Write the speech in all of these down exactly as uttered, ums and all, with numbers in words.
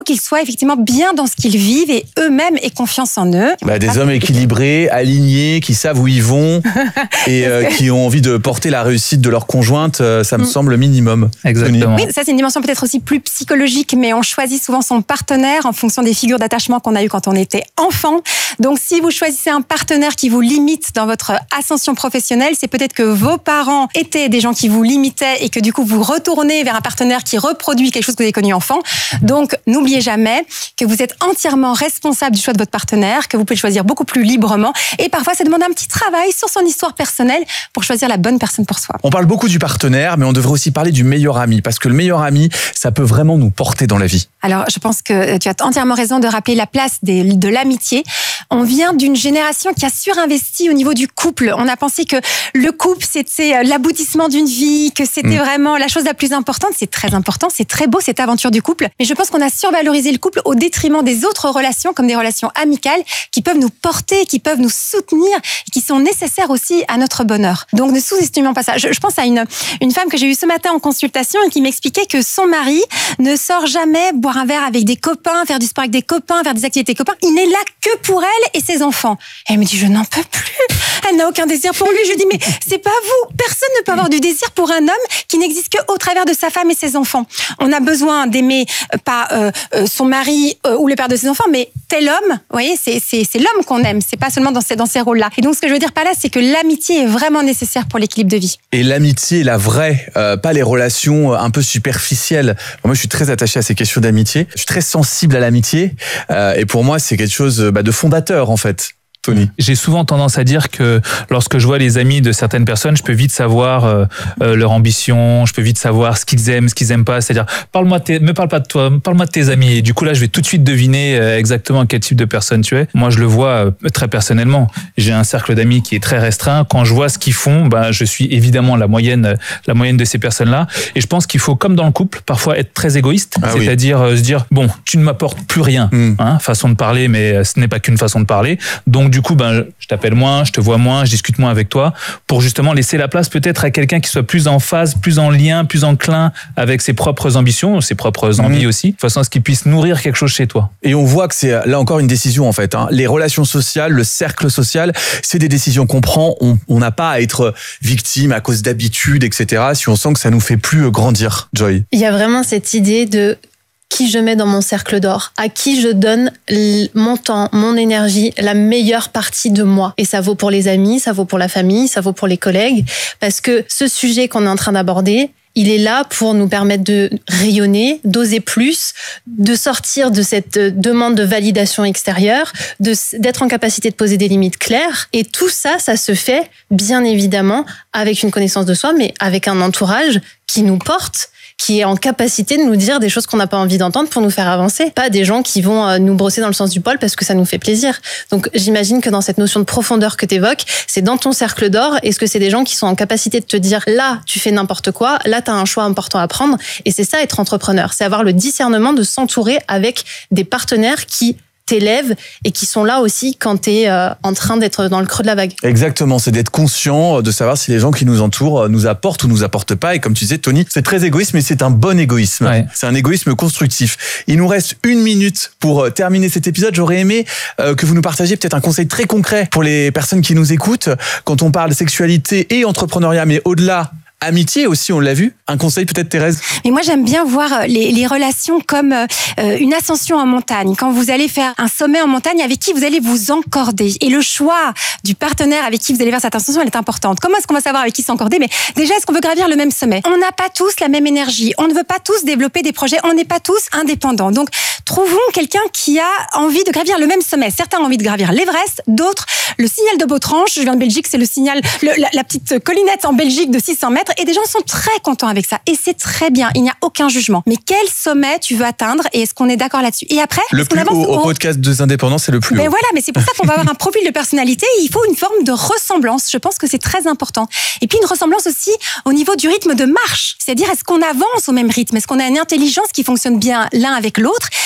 qu'ils soient effectivement bien dans ce qu'ils vivent et eux-mêmes aient confiance en eux. Bah, des hommes équilibrés, alignés, qui savent où ils vont et euh, qui ont envie de porter la réussite de leur conjointe, euh, ça me mm. semble le minimum. Exactement. Oui, ça c'est une dimension peut-être aussi plus psychologique, mais on choisit souvent son partenaire en fonction des figures d'attachement qu'on a eues quand on était enfant. Donc si vous choisissez un partenaire qui vous limite dans votre ascension professionnelle, c'est peut-être que vos parents étaient des gens qui vous limitaient et que du coup vous retournez vers un partenaire qui reproduit quelque chose que vous avez connu enfant. Donc n'oubliez jamais que vous êtes entièrement responsable du choix de votre partenaire, que vous pouvez le choisir beaucoup plus librement et parfois ça demande un petit travail sur son histoire personnelle pour choisir la bonne personne pour soi. On parle beaucoup du partenaire, mais on devrait aussi parler du meilleur ami parce que le meilleur ami, ça peut vraiment nous porter dans la vie. Alors je pense que tu as entièrement raison de rappeler la place des, de l'amitié. On vient d'une génération qui a surinvesti au niveau du couple. On a pensé que le couple c'était l'aboutissement d'une vie, que c'était mmh. vraiment la chose la plus importante. C'est très important, c'est très beau cette aventure du couple, mais je pense qu'on a survalorisé le couple au détriment des autres relations, comme des relations amicales, qui peuvent nous porter, qui peuvent nous soutenir, et qui sont nécessaires aussi à notre bonheur. Donc ne sous-estimons pas ça. Je, je pense à une, une femme que j'ai eue ce matin en consultation et qui m'expliquait que son mari ne sort jamais boire un verre avec des copains, faire du sport avec des copains, faire des activités copains. Il n'est là que pour elle et ses enfants. Et elle me dit, je n'en peux plus. Elle n'a aucun désir pour lui. Je dis, mais c'est pas vous. Personne ne peut avoir du désir pour un homme qui n'existe qu'au travers de sa femme et ses enfants. On a besoin d'aimer euh, pas euh, euh, son mari euh, ou le père de ses enfants, mais tel homme, vous voyez, c'est, c'est, c'est l'homme qu'on aime. C'est pas seulement dans ces, dans ces rôles-là. Et donc, ce que je veux dire par là, c'est que l'amitié est vraiment nécessaire pour l'équilibre de vie. Et l'amitié, la vraie, euh, pas les relations un peu superficielles. Moi, je suis très attaché à ces questions d'amitié. Je suis très sensible à l'amitié. Euh, et pour moi, c'est quelque chose bah, de fondateur, en fait. Tony. J'ai souvent tendance à dire que lorsque je vois les amis de certaines personnes, je peux vite savoir euh, euh, leur ambition, je peux vite savoir ce qu'ils aiment, ce qu'ils aiment pas. C'est-à-dire, parle-moi, de tes, me parle pas de toi, parle-moi de tes amis. Et du coup là, je vais tout de suite deviner euh, exactement quel type de personne tu es. Moi, je le vois euh, très personnellement. J'ai un cercle d'amis qui est très restreint. Quand je vois ce qu'ils font, bah, je suis évidemment la moyenne, euh, la moyenne de ces personnes-là. Et je pense qu'il faut, comme dans le couple, parfois être très égoïste, ah, c'est-à-dire oui. euh, se dire bon, tu ne m'apportes plus rien, mm. hein, façon de parler, mais ce n'est pas qu'une façon de parler. Donc du coup, ben, je t'appelle moins, je te vois moins, je discute moins avec toi, pour justement laisser la place peut-être à quelqu'un qui soit plus en phase, plus en lien, plus enclin avec ses propres ambitions, ses propres envies mmh. aussi, de façon à ce qu'il puisse nourrir quelque chose chez toi. Et on voit que c'est là encore une décision en fait. Hein. Les relations sociales, le cercle social, c'est des décisions qu'on prend. On n'a pas à être victime à cause d'habitudes, et cetera. Si on sent que ça nous fait plus grandir, Joy. Il y a vraiment cette idée de qui je mets dans mon cercle d'or, à qui je donne mon temps, mon énergie, la meilleure partie de moi. Et ça vaut pour les amis, ça vaut pour la famille, ça vaut pour les collègues, parce que ce sujet qu'on est en train d'aborder, il est là pour nous permettre de rayonner, d'oser plus, de sortir de cette demande de validation extérieure, de, d'être en capacité de poser des limites claires. Et tout ça, ça se fait bien évidemment avec une connaissance de soi, mais avec un entourage qui nous porte, qui est en capacité de nous dire des choses qu'on n'a pas envie d'entendre pour nous faire avancer. Pas des gens qui vont nous brosser dans le sens du poil parce que ça nous fait plaisir. Donc j'imagine que dans cette notion de profondeur que tu évoques, c'est dans ton cercle d'or. Est-ce que c'est des gens qui sont en capacité de te dire là, tu fais n'importe quoi, là, tu as un choix important à prendre. Et c'est ça être entrepreneur. C'est avoir le discernement de s'entourer avec des partenaires qui t'élèvent et qui sont là aussi quand tu es euh, en train d'être dans le creux de la vague. Exactement, c'est d'être conscient de savoir si les gens qui nous entourent nous apportent ou nous apportent pas. Et comme tu disais, Tony, c'est très égoïste, mais c'est un bon égoïsme. Ouais. C'est un égoïsme constructif. Il nous reste une minute pour terminer cet épisode. J'aurais aimé euh, que vous nous partagiez peut-être un conseil très concret pour les personnes qui nous écoutent quand on parle de sexualité et entrepreneuriat, mais au-delà, amitié aussi, on l'a vu. Un conseil peut-être, Thérèse? Mais moi, j'aime bien voir les, les relations comme euh, une ascension en montagne. Quand vous allez faire un sommet en montagne, avec qui vous allez vous encorder. Et le choix du partenaire avec qui vous allez faire cette ascension, elle est importante. Comment est-ce qu'on va savoir avec qui s'encorder? Mais déjà, est-ce qu'on veut gravir le même sommet? On n'a pas tous la même énergie. On ne veut pas tous développer des projets. On n'est pas tous indépendants. Donc, trouvons quelqu'un qui a envie de gravir le même sommet. Certains ont envie de gravir l'Everest, d'autres le signal de Bautranche. Je viens de Belgique, c'est le signal, le, la, la petite collinette en Belgique de six cents mètres. Et des gens sont très contents avec ça. Et c'est très bien. Il n'y a aucun jugement. Mais quel sommet tu veux atteindre et est-ce qu'on est d'accord là-dessus? Et après, le plus haut au podcast des indépendants, c'est le plus ben haut. Voilà, mais c'est pour ça qu'on va avoir un profil de personnalité. Et il faut une forme de ressemblance. Je pense que c'est très important. Et puis une ressemblance aussi au niveau du rythme de marche. C'est-à-dire, est-ce qu'on avance au même rythme? Est-ce qu'on a une intelligence qui fonctionne bien l'un avec l'autre?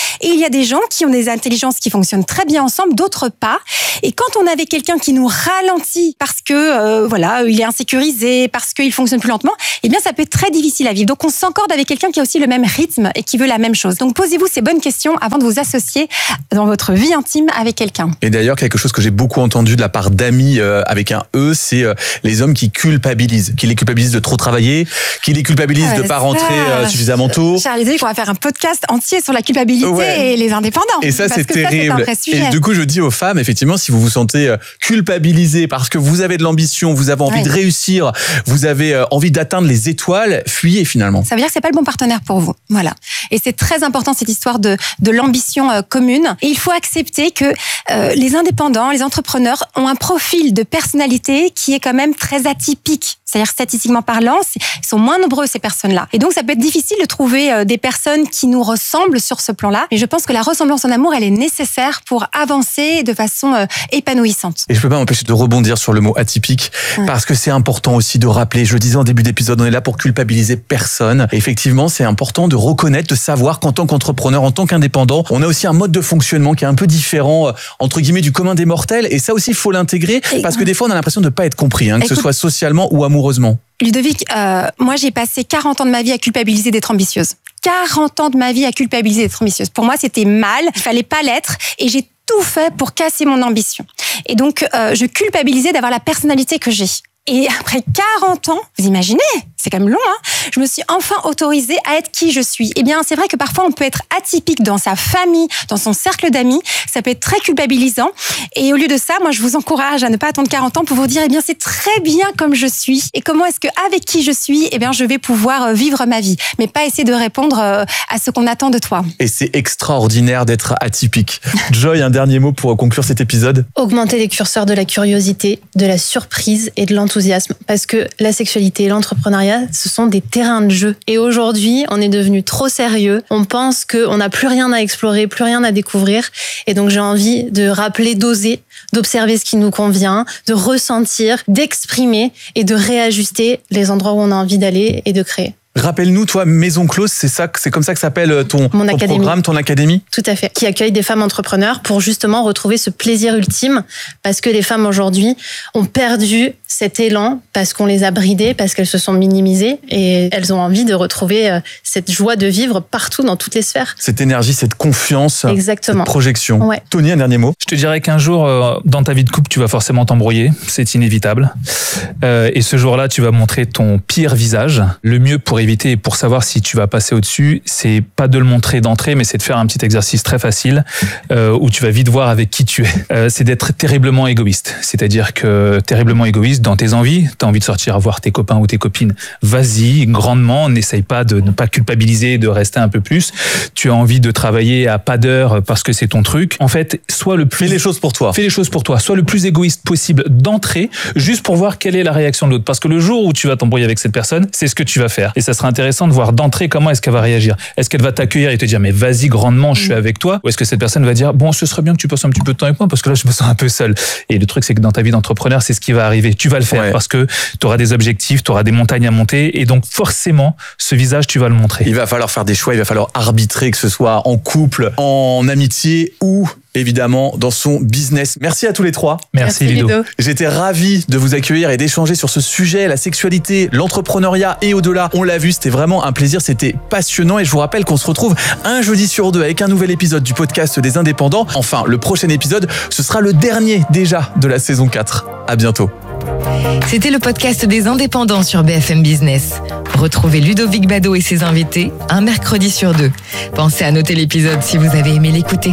Et il y a des gens qui ont des intelligences qui fonctionnent très bien ensemble, d'autres pas. Et quand on avait quelqu'un qui nous ralentit parce que euh, voilà, il est insécurisé, parce qu'il fonctionne plus lentement, eh bien ça peut être très difficile à vivre. Donc on s'encorde avec quelqu'un qui a aussi le même rythme et qui veut la même chose. Donc posez-vous ces bonnes questions avant de vous associer dans votre vie intime avec quelqu'un. Et d'ailleurs, quelque chose que j'ai beaucoup entendu de la part d'amis euh, avec un E, c'est euh, les hommes qui culpabilisent, qui les culpabilisent de trop travailler, qui les culpabilisent ah, de pas ça, rentrer euh, suffisamment tôt. J'ai réalisé qu'on va faire un podcast entier sur la culpabilité ouais. et les indépendants. Et ça, c'est terrible. Ça, c'est un vrai et du coup, je dis aux femmes, effectivement, si vous vous sentez culpabilisées parce que vous avez de l'ambition, vous avez envie ouais. de réussir, vous avez envie d'atteindre les étoiles, fuyez finalement. Ça veut dire que c'est pas le bon partenaire pour vous. Voilà. Et c'est très important cette histoire de de l'ambition euh, commune. Et il faut accepter que euh, les indépendants, les entrepreneurs ont un profil de personnalité qui est quand même très atypique. C'est-à-dire statistiquement parlant, ils sont moins nombreux ces personnes-là. Et donc ça peut être difficile de trouver euh, des personnes qui nous ressemblent sur ce plan-là. Mais je pense que la ressemblance en amour, elle est nécessaire pour avancer de façon euh, épanouissante. Et je peux pas m'empêcher de rebondir sur le mot atypique ouais. parce que c'est important aussi de rappeler. Je le disais en début d'épisode, on est là pour culpabiliser personne. Et effectivement, c'est important de reconnaître, de savoir qu'en tant qu'entrepreneur, en tant qu'indépendant, on a aussi un mode de fonctionnement qui est un peu différent entre guillemets du commun des mortels. Et ça aussi, il faut l'intégrer et parce que des fois, on a l'impression de pas être compris, hein, que Écoute, ce soit socialement ou amoureusement. Ludovic, euh, moi j'ai passé quarante ans de ma vie à culpabiliser d'être ambitieuse. quarante ans de ma vie à culpabiliser d'être ambitieuse. Pour moi, c'était mal, il fallait pas l'être et j'ai tout fait pour casser mon ambition. Et donc, euh, je culpabilisais d'avoir la personnalité que j'ai. Et après quarante ans, vous imaginez, c'est quand même long, hein, je me suis enfin autorisée à être qui je suis. Eh bien, c'est vrai que parfois, on peut être atypique dans sa famille, dans son cercle d'amis. Ça peut être très culpabilisant. Et au lieu de ça, moi, je vous encourage à ne pas attendre quarante ans pour vous dire, eh bien, c'est très bien comme je suis. Et comment est-ce que, avec qui je suis, eh bien, je vais pouvoir vivre ma vie. Mais pas essayer de répondre à ce qu'on attend de toi. Et c'est extraordinaire d'être atypique. Joy, un dernier mot pour conclure cet épisode. Augmenter les curseurs de la curiosité, de la surprise et de l'enthousiasme. Parce que la sexualité et l'entrepreneuriat, ce sont des terrains de jeu. Et aujourd'hui, on est devenu trop sérieux. On pense qu'on n'a plus rien à explorer, plus rien à découvrir. Et donc, j'ai envie de rappeler, d'oser, d'observer ce qui nous convient, de ressentir, d'exprimer et de réajuster les endroits où on a envie d'aller et de créer. Rappelle-nous, toi, Maison Close, c'est ça, c'est comme ça que s'appelle ton, ton programme, ton académie? Tout à fait. Qui accueille des femmes entrepreneurs pour justement retrouver ce plaisir ultime. Parce que les femmes aujourd'hui ont perdu cet élan parce qu'on les a bridées, parce qu'elles se sont minimisées et elles ont envie de retrouver cette joie de vivre partout dans toutes les sphères. Cette énergie, cette confiance. Exactement. Cette projection. Ouais. Tony, un dernier mot? Je te dirais qu'un jour, euh, dans ta vie de couple, tu vas forcément t'embrouiller. C'est inévitable. Euh, et ce jour-là, tu vas montrer ton pire visage. Le mieux pour éviter et pour savoir si tu vas passer au-dessus, c'est pas de le montrer d'entrée, mais c'est de faire un petit exercice très facile euh, où tu vas vite voir avec qui tu es. Euh, c'est d'être terriblement égoïste. C'est-à-dire que terriblement égoïste dans tes envies. T'as envie de sortir voir tes copains ou tes copines. Vas-y, grandement. N'essaye pas de ne pas culpabiliser, de rester un peu plus. Tu as envie de travailler à pas d'heure parce que c'est ton truc. En fait, sois le plus... Fais les choses pour toi. Fais les choses pour toi. Sois le plus égoïste possible d'entrée, juste pour voir quelle est la réaction de l'autre. Parce que le jour où tu vas t'embrouiller avec cette personne, c'est ce que tu vas faire. Et ça sera intéressant de voir d'entrée comment est-ce qu'elle va réagir. Est-ce qu'elle va t'accueillir et te dire mais vas-y grandement, je suis avec toi, ou est-ce que cette personne va dire bon, ce serait bien que tu passes un petit peu de temps avec moi parce que là je me sens un peu seul. Et le truc c'est que dans ta vie d'entrepreneur, c'est ce qui va arriver. Tu vas le faire ouais. parce que tu auras des objectifs, tu auras des montagnes à monter et donc forcément ce visage tu vas le montrer. Il va falloir faire des choix, il va falloir arbitrer, que ce soit en couple, en amitié ou évidemment dans son business. Merci à tous les trois. Merci, Merci Ludo. Ludo. J'étais ravi de vous accueillir et d'échanger sur ce sujet, la sexualité, l'entrepreneuriat et au-delà. On l'a vu, c'était vraiment un plaisir, c'était passionnant et je vous rappelle qu'on se retrouve un jeudi sur deux avec un nouvel épisode du podcast des indépendants. Enfin, le prochain épisode, ce sera le dernier déjà de la saison quatre. À bientôt. C'était le podcast des indépendants sur B F M Business. Retrouvez Ludovic Bado et ses invités un mercredi sur deux. Pensez à noter l'épisode si vous avez aimé l'écouter.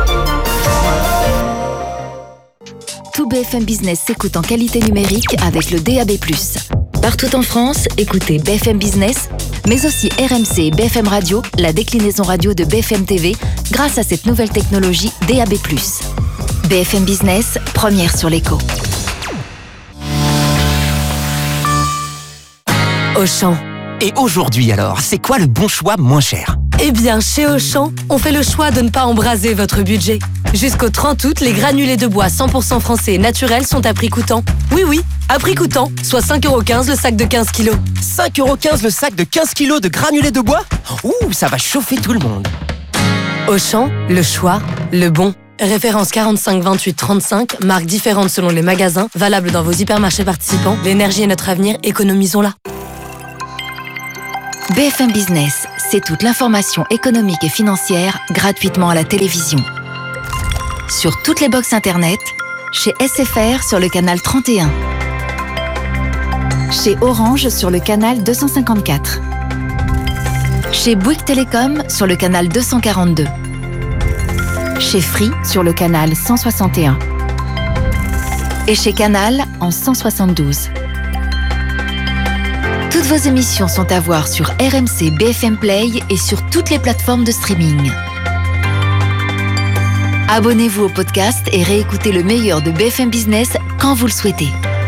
Tout B F M Business s'écoute en qualité numérique avec le D A B plus. Partout en France, écoutez B F M Business, mais aussi R M C et B F M Radio, la déclinaison radio de B F M T V, grâce à cette nouvelle technologie D A B plus. B F M Business, première sur l'écho. Auchan. Et aujourd'hui alors, c'est quoi le bon choix moins cher ? Eh bien, chez Auchan, on fait le choix de ne pas embraser votre budget. Jusqu'au trente août, les granulés de bois cent pour cent français et naturels sont à prix coûtant. Oui, oui, à prix coûtant, soit cinq euros quinze le sac de quinze kilos. cinq euros quinze le sac de quinze kilos de granulés de bois ? Ouh, ça va chauffer tout le monde. Auchan, le choix, le bon. Référence quarante-cinq vingt-huit trente-cinq, marques différentes selon les magasins, valable dans vos hypermarchés participants. L'énergie est notre avenir, économisons-la. B F M Business, c'est toute l'information économique et financière gratuitement à la télévision. Sur toutes les box internet, chez S F R sur le canal trente et un, chez Orange sur le canal deux cent cinquante-quatre, chez Bouygues Télécom sur le canal deux cent quarante-deux, chez Free sur le canal cent soixante et un et chez Canal en cent soixante-douze. Toutes vos émissions sont à voir sur R M C B F M Play et sur toutes les plateformes de streaming. Abonnez-vous au podcast et réécoutez le meilleur de B F M Business quand vous le souhaitez.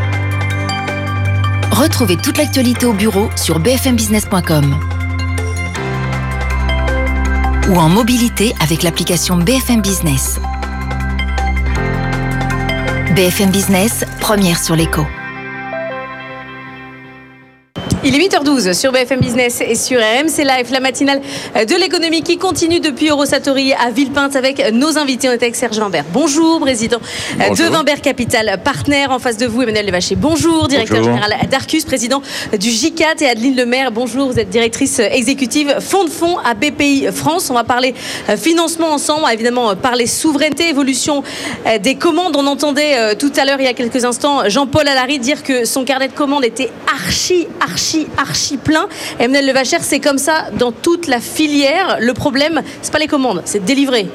Retrouvez toute l'actualité au bureau sur b f m business point com ou en mobilité avec l'application B F M Business. B F M Business, première sur l'écho. Il est huit heures douze sur B F M Business et sur R M C Live, la matinale de l'économie qui continue depuis Eurosatory à Villepinte avec nos invités. On est avec Serge Wimbert. Bonjour, président bonjour. de Wimbert Capital, partenaire. En face de vous, Emmanuel Levaché. Bonjour, directeur bonjour. général d'Arcus, président du J quatre, et Adeline Lemaire. Bonjour, vous êtes directrice exécutive fonds de fonds à B P I France. On va parler financement ensemble, on va évidemment parler souveraineté, évolution des commandes. On entendait tout à l'heure, il y a quelques instants, Jean-Paul Allary dire que son carnet de commandes était archi, archi archi plein. Emmanuel Levacher, c'est comme ça dans toute la filière. Le problème, c'est pas les commandes, c'est de délivrer.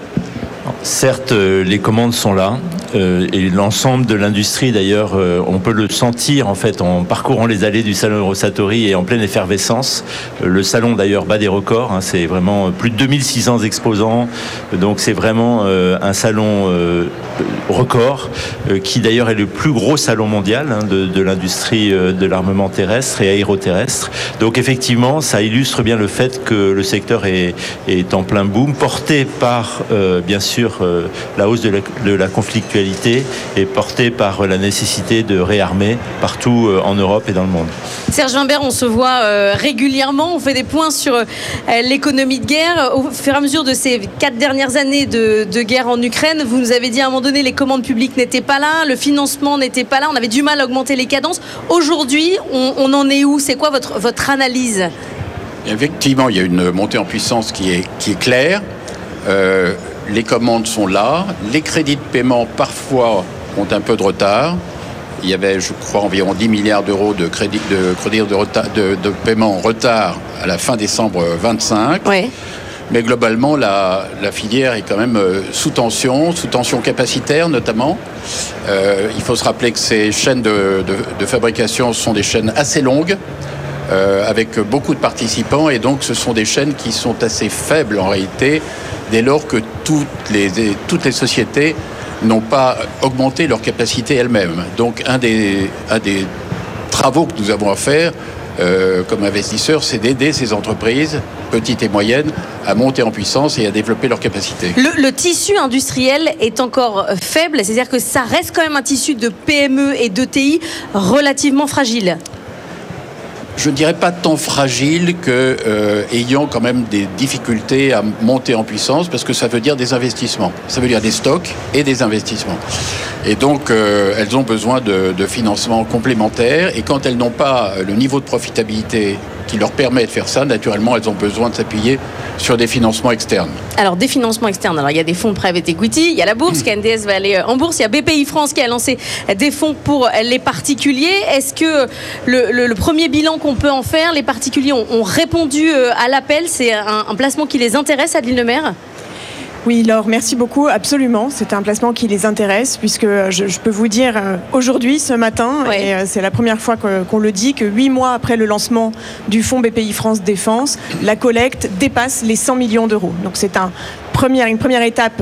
Certes, les commandes sont là, euh, et l'ensemble de l'industrie d'ailleurs, euh, on peut le sentir en fait en parcourant les allées du salon Eurosatory et en pleine effervescence. Euh, le salon d'ailleurs bat des records, hein, c'est vraiment plus de deux mille six cents exposants, donc c'est vraiment euh, un salon euh, record, euh, qui d'ailleurs est le plus gros salon mondial hein, de, de l'industrie euh, de l'armement terrestre et aéroterrestre. Donc effectivement, ça illustre bien le fait que le secteur est, est en plein boom, porté par euh, bien sûr Sur euh, la hausse de la, de la conflictualité et portée par la nécessité de réarmer partout euh, en Europe et dans le monde. Serge Wimbert, on se voit euh, régulièrement, on fait des points sur euh, l'économie de guerre. Au fur et à mesure de ces quatre dernières années de, de guerre en Ukraine, vous nous avez dit à un moment donné les commandes publiques n'étaient pas là, le financement n'était pas là, on avait du mal à augmenter les cadences. Aujourd'hui, on, on en est où? C'est quoi votre, votre analyse? Effectivement, il y a une montée en puissance qui est, qui est claire. Euh, Les commandes sont là. Les crédits de paiement, parfois, ont un peu de retard. Il y avait, je crois, environ dix milliards d'euros de crédits de, crédit de, de, de paiement en retard à la fin décembre vingt-cinq. Oui. Mais globalement, la, la filière est quand même sous tension, sous tension capacitaire notamment. Euh, il faut se rappeler que ces chaînes de, de, de fabrication sont des chaînes assez longues, euh, avec beaucoup de participants, et donc ce sont des chaînes qui sont assez faibles en réalité, dès lors que toutes les, toutes les sociétés n'ont pas augmenté leur capacité elles-mêmes. Donc un des, un des travaux que nous avons à faire euh, comme investisseurs, c'est d'aider ces entreprises, petites et moyennes, à monter en puissance et à développer leur capacité. Le, le tissu industriel est encore faible, c'est-à-dire que ça reste quand même un tissu de P M E et d'E T I relativement fragile. Je ne dirais pas tant fragile que euh, ayant quand même des difficultés à monter en puissance, parce que ça veut dire des investissements. Ça veut dire des stocks et des investissements. Et donc, euh, elles ont besoin de, de financements complémentaires. Et quand elles n'ont pas le niveau de profitabilité qui leur permet de faire ça, naturellement, elles ont besoin de s'appuyer sur des financements externes. Alors, des financements externes. Alors, il y a des fonds de private equity, il y a la bourse, mmh. K N D S va aller en bourse, il y a B P I France qui a lancé des fonds pour les particuliers. Est-ce que le, le, le premier bilan qu'on peut en faire, les particuliers ont, ont répondu à l'appel? C'est un, un placement qui les intéresse, Adeline Lemaire? Oui, Laure, merci beaucoup. Absolument, c'est un placement qui les intéresse, puisque je, je peux vous dire euh, aujourd'hui, ce matin, ouais. et euh, c'est la première fois que, qu'on le dit, que huit mois après le lancement du fonds B P I France Défense, la collecte dépasse les cent millions d'euros. Donc c'est un, première, une première étape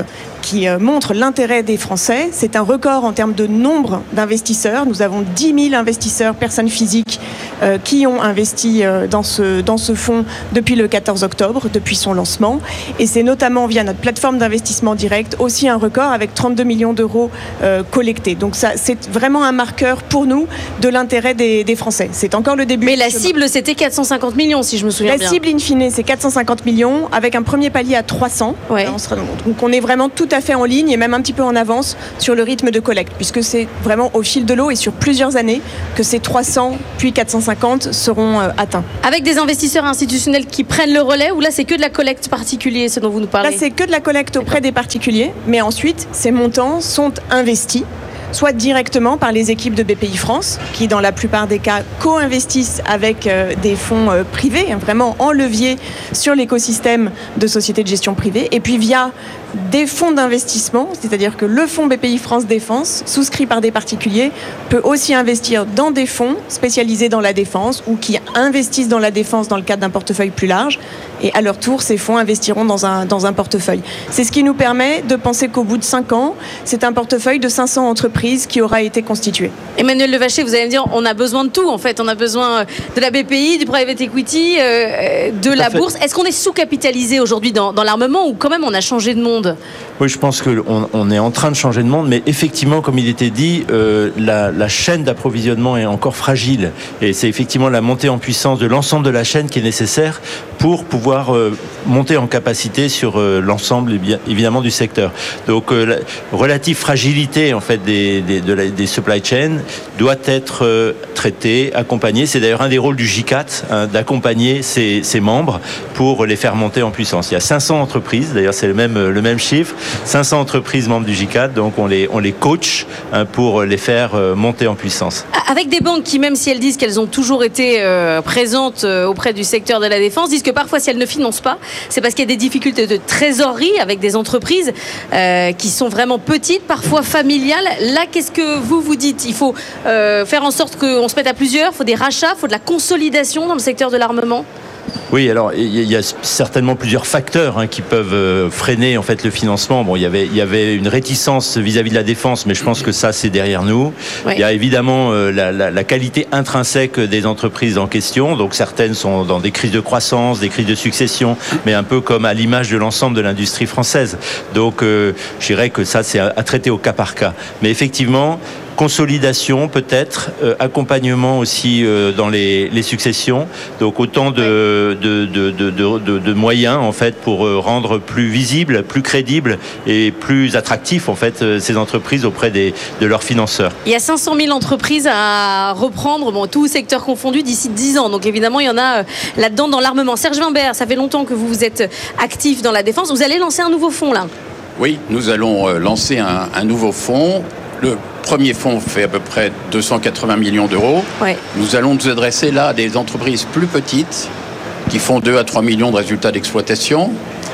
qui euh, montre l'intérêt des Français. C'est un record en termes de nombre d'investisseurs. Nous avons dix mille investisseurs, personnes physiques, euh, qui ont investi euh, dans ce, dans ce fonds depuis le quatorze octobre, depuis son lancement. Et c'est notamment via notre plateforme d'investissement direct aussi un record avec trente-deux millions d'euros euh, collectés. Donc ça, c'est vraiment un marqueur pour nous de l'intérêt des, des Français. C'est encore le début. Mais la cible, c'était quatre cent cinquante millions, si je me souviens la bien. La cible, in fine, c'est quatre cent cinquante millions, avec un premier palier à trois cents. Ouais. On sera, donc on est vraiment tout à fait en ligne et même un petit peu en avance sur le rythme de collecte, puisque c'est vraiment au fil de l'eau et sur plusieurs années que ces trois cents puis quatre cent cinquante seront euh, atteints. Avec des investisseurs institutionnels qui prennent le relais, ou là c'est que de la collecte particulière, ce dont vous nous parlez? Là c'est que de la collecte auprès des particuliers, mais ensuite ces montants sont investis soit directement par les équipes de B P I France, qui dans la plupart des cas co-investissent avec euh, des fonds euh, privés, hein, vraiment en levier sur l'écosystème de sociétés de gestion privée, et puis via des fonds d'investissement, c'est-à-dire que le fonds B P I France Défense, souscrit par des particuliers, peut aussi investir dans des fonds spécialisés dans la défense ou qui investissent dans la défense dans le cadre d'un portefeuille plus large. Et à leur tour, ces fonds investiront dans un, dans un portefeuille. C'est ce qui nous permet de penser qu'au bout de cinq ans, c'est un portefeuille de cinq cents entreprises qui aura été constitué. Emmanuel Levacher, vous allez me dire, on a besoin de tout en fait. On a besoin de la B P I, du private equity, euh, de la bourse. Est-ce qu'on est sous-capitalisé aujourd'hui dans, dans l'armement ou quand même on a changé de monde ? Oui, je pense qu'on on est en train de changer de monde, mais effectivement, comme il était dit, euh, la, la chaîne d'approvisionnement est encore fragile. Et c'est effectivement la montée en puissance de l'ensemble de la chaîne qui est nécessaire pour pouvoir euh, monter en capacité sur euh, l'ensemble, évidemment, du secteur. Donc, euh, la relative fragilité, en fait, des, des, de la, des supply chains doit être euh, traitée, accompagnée. C'est d'ailleurs un des rôles du J quatre, hein, d'accompagner ses, ses membres pour les faire monter en puissance. Il y a cinq cents entreprises, d'ailleurs, c'est le même, le même chiffre, cinq cents entreprises membres du J quatre, donc on les, on les coach hein, pour les faire euh, monter en puissance. Avec des banques qui, même si elles disent qu'elles ont toujours été euh, présentes euh, auprès du secteur de la défense, disent que parfois si elles ne financent pas, c'est parce qu'il y a des difficultés de trésorerie avec des entreprises euh, qui sont vraiment petites, parfois familiales. Là, qu'est-ce que vous vous dites ? Il faut euh, faire en sorte qu'on se mette à plusieurs, il faut des rachats, il faut de la consolidation dans le secteur de l'armement ? Oui, alors il y a certainement plusieurs facteurs hein, qui peuvent euh, freiner en fait le financement. Bon, il y avait il y avait une réticence vis-à-vis de la défense, mais je pense que ça c'est derrière nous. Oui. Il y a évidemment euh, la, la, la qualité intrinsèque des entreprises en question. Donc certaines sont dans des crises de croissance, des crises de succession, mais un peu comme à l'image de l'ensemble de l'industrie française. Donc euh, je dirais que ça c'est à, à traiter au cas par cas. Mais effectivement, consolidation peut-être, euh, accompagnement aussi euh, dans les, les successions, donc autant de, de, de, de, de, de moyens en fait pour euh, rendre plus visible, plus crédible et plus attractif en fait euh, ces entreprises auprès des, de leurs financeurs. Il y a cinq cent mille entreprises à reprendre, bon, tout secteur confondu d'ici dix ans, donc évidemment il y en a euh, là-dedans dans l'armement. Serge Wimbert, ça fait longtemps que vous vous êtes actif dans la défense, vous allez lancer un nouveau fonds là ? Oui, nous allons euh, lancer un, un nouveau fonds. Le premier fonds fait à peu près deux cent quatre-vingts millions d'euros. Ouais. Nous allons nous adresser là à des entreprises plus petites qui font deux à trois millions de résultats d'exploitation.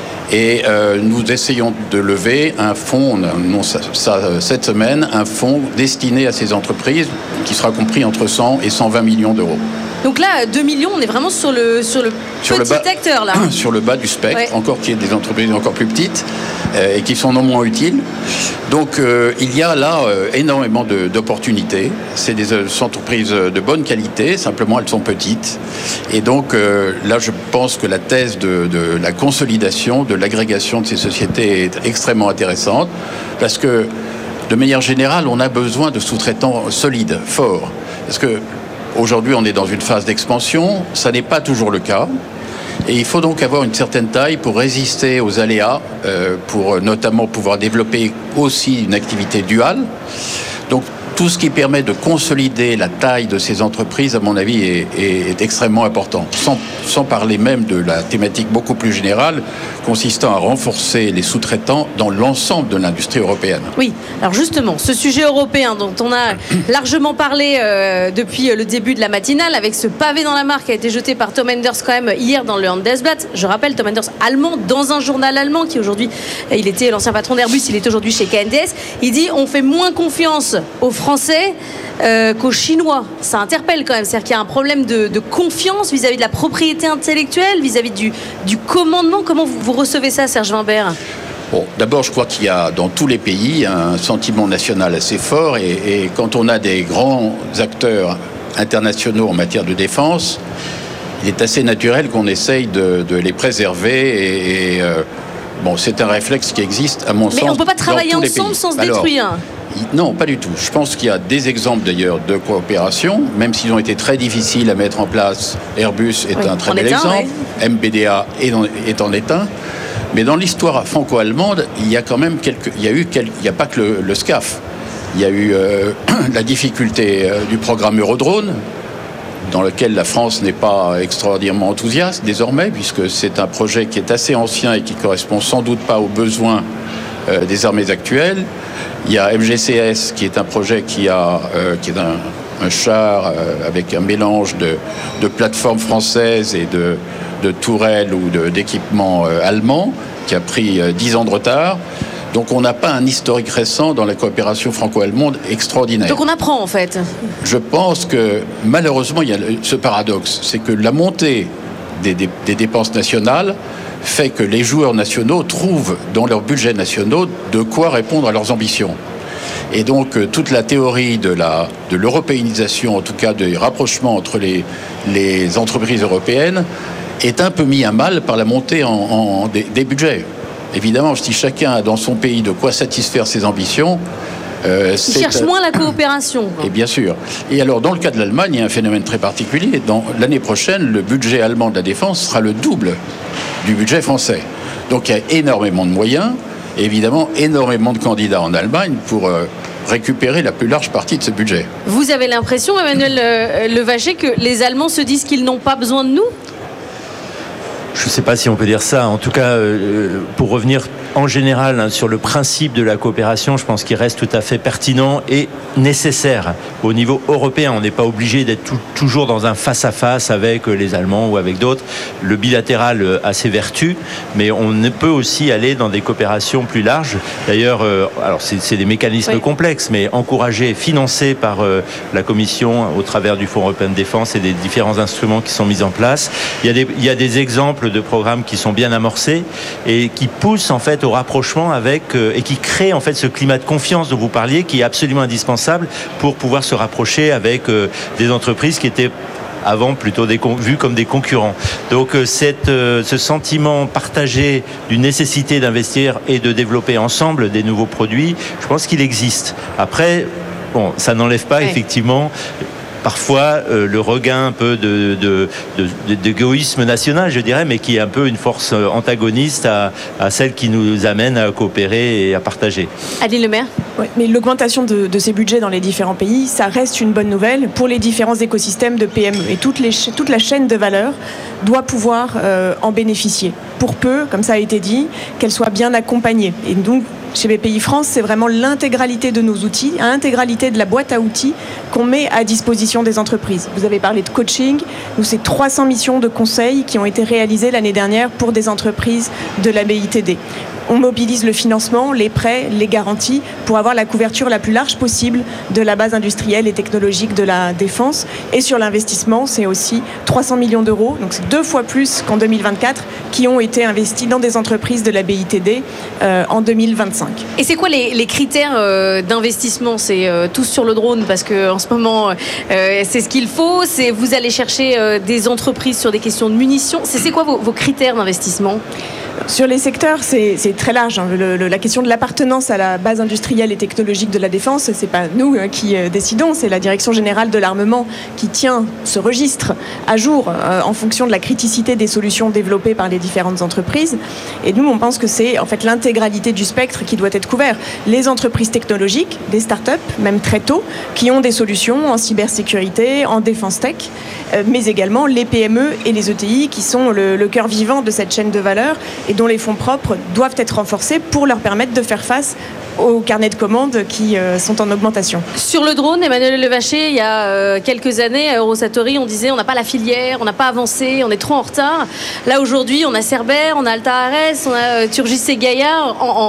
Et euh, nous essayons de lever un fonds, non, ça, ça, cette semaine, un fonds destiné à ces entreprises qui sera compris entre cent et cent vingt millions d'euros. Donc là, deux millions, on est vraiment sur le, sur le sur petit le bas, acteur là. Sur le bas du spectre, ouais. Encore qu'il y ait des entreprises encore plus petites euh, et qui sont non moins utiles. Donc euh, il y a là euh, énormément de, d'opportunités. C'est des euh, entreprises de bonne qualité, simplement elles sont petites. Et donc euh, là, je pense que la thèse de, de la consolidation, de l'agrégation de ces sociétés est extrêmement intéressante parce que de manière générale, on a besoin de sous-traitants solides, forts. Parce que aujourd'hui, on est dans une phase d'expansion, ça n'est pas toujours le cas. Et il faut donc avoir une certaine taille pour résister aux aléas, euh, pour notamment pouvoir développer aussi une activité duale. Donc, tout ce qui permet de consolider la taille de ces entreprises, à mon avis, est, est, est extrêmement important. Sans, sans parler même de la thématique beaucoup plus générale, consistant à renforcer les sous-traitants dans l'ensemble de l'industrie européenne. Oui, alors justement, ce sujet européen dont on a largement parlé euh, depuis le début de la matinale, avec ce pavé dans la mare qui a été jeté par Tom Enders quand même hier dans le Handelsblatt. Je rappelle, Tom Enders, allemand, dans un journal allemand qui aujourd'hui, il était l'ancien patron d'Airbus, il est aujourd'hui chez K N D S. Il dit, on fait moins confiance aux Français euh, qu'aux Chinois. Ça interpelle quand même, c'est-à-dire qu'il y a un problème de, de confiance vis-à-vis de la propriété intellectuelle, vis-à-vis du, du commandement. Comment vous, vous recevez ça, Serge Wimbert ? Bon, d'abord, je crois qu'il y a dans tous les pays un sentiment national assez fort et, et quand on a des grands acteurs internationaux en matière de défense, il est assez naturel qu'on essaye de, de les préserver et, et euh, bon, c'est un réflexe qui existe à mon sens. Mais on ne peut pas travailler ensemble sans se détruire. Alors, non, pas du tout. Je pense qu'il y a des exemples d'ailleurs de coopération, même s'ils ont été très difficiles à mettre en place. Airbus est oui, un très bel exemple. Un, ouais. M B D A est en, est en est un. Mais dans l'histoire franco-allemande, il y a quand même quelques, il y a eu quelques, il n'y a pas que le, le SCAF. Il y a eu euh, la difficulté euh, du programme Eurodrone, dans lequel la France n'est pas extraordinairement enthousiaste désormais, puisque c'est un projet qui est assez ancien et qui correspond sans doute pas aux besoins euh, des armées actuelles. Il y a M G C S, qui est un projet qui a, euh, qui est un, un char euh, avec un mélange de, de plateformes françaises et de, de tourelles ou de, d'équipements euh, allemands, qui a pris euh, dix ans de retard. Donc on n'a pas un historique récent dans la coopération franco-allemande extraordinaire. Donc on apprend en fait. Je pense que malheureusement il y a ce paradoxe, c'est que la montée des, des, des dépenses nationales fait que les joueurs nationaux trouvent dans leurs budgets nationaux de quoi répondre à leurs ambitions. Et donc toute la théorie de, la, de l'européanisation, en tout cas des rapprochements entre les, les entreprises européennes, est un peu mis à mal par la montée en, en des, des budgets. Évidemment, si chacun a dans son pays de quoi satisfaire ses ambitions... Euh, Ils cherchent moins la coopération. Et bien sûr. Et alors, dans le cas de l'Allemagne, il y a un phénomène très particulier. Dans, l'année prochaine, le budget allemand de la défense sera le double du budget français. Donc, il y a énormément de moyens, et évidemment, énormément de candidats en Allemagne pour... Euh, récupérer la plus large partie de ce budget. Vous avez l'impression, Emmanuel euh, Levaché, que les Allemands se disent qu'ils n'ont pas besoin de nous ? Je ne sais pas si on peut dire ça. En tout cas, euh, pour revenir en général hein, sur le principe de la coopération, je pense qu'il reste tout à fait pertinent et nécessaire. Au niveau européen, on n'est pas obligé d'être tout, toujours dans un face-à-face avec les Allemands ou avec d'autres. Le bilatéral a ses vertus, mais on peut aussi aller dans des coopérations plus larges. D'ailleurs, euh, alors c'est, c'est des mécanismes oui. complexes, mais encouragés, financés par euh, la Commission au travers du Fonds européen de défense et des différents instruments qui sont mis en place. Il y a des, il y a des exemples de programmes qui sont bien amorcés et qui poussent en fait au rapprochement avec euh, et qui créent en fait ce climat de confiance dont vous parliez, qui est absolument indispensable pour pouvoir se rapprocher avec euh, des entreprises qui étaient avant plutôt des, vus comme des concurrents. Donc euh, cette, euh, ce sentiment partagé d'une nécessité d'investir et de développer ensemble des nouveaux produits, je pense qu'il existe. Après, bon, ça n'enlève pas ouais. effectivement parfois euh, le regain un peu de, de, de, de, d'égoïsme national, je dirais, mais qui est un peu une force antagoniste à, à celle qui nous amène à coopérer et à partager. Adeline Lemaire. Ouais, mais l'augmentation de, de ces budgets dans les différents pays, ça reste une bonne nouvelle pour les différents écosystèmes de P M E. Et toute, les, toute la chaîne de valeur doit pouvoir euh, en bénéficier. Pour peu, comme ça a été dit, qu'elle soit bien accompagnée. Et donc, chez B P I France, c'est vraiment l'intégralité de nos outils, l'intégralité de la boîte à outils qu'on met à disposition des entreprises. Vous avez parlé de coaching. Nous, c'est trois cents missions de conseil qui ont été réalisées l'année dernière pour des entreprises de la B I T D. On mobilise le financement, les prêts, les garanties pour avoir la couverture la plus large possible de la base industrielle et technologique de la défense. Et sur l'investissement, c'est aussi trois cents millions d'euros, donc c'est deux fois plus qu'en deux mille vingt-quatre, qui ont été investis dans des entreprises de la B I T D euh, en deux mille vingt-cinq. Et c'est quoi les, les critères euh, d'investissement ? C'est euh, tous sur le drone parce qu'en ce moment, euh, c'est ce qu'il faut. C'est, vous allez chercher euh, des entreprises sur des questions de munitions. C'est, c'est quoi vos, vos critères d'investissement ? Sur les secteurs, c'est, c'est très large. Hein. Le, le, la question de l'appartenance à la base industrielle et technologique de la défense, c'est pas nous hein, qui euh, décidons, c'est la Direction générale de l'armement qui tient ce registre à jour euh, en fonction de la criticité des solutions développées par les différentes entreprises. Et nous, on pense que c'est en fait l'intégralité du spectre qui doit être couvert. Les entreprises technologiques, des startups, même très tôt, qui ont des solutions en cybersécurité, en défense tech, euh, mais également les P M E et les E T I qui sont le, le cœur vivant de cette chaîne de valeur et dont les fonds propres doivent être renforcés pour leur permettre de faire face aux carnets de commandes qui euh, sont en augmentation. Sur le drone, Emmanuel Levaché, il y a euh, quelques années, à Eurosatory, on disait on n'a pas la filière, on n'a pas avancé, on est trop en retard. Là, aujourd'hui, on a Cerber, on a Alta Ares, on a euh, Turgis et Gaillard. En, en, en,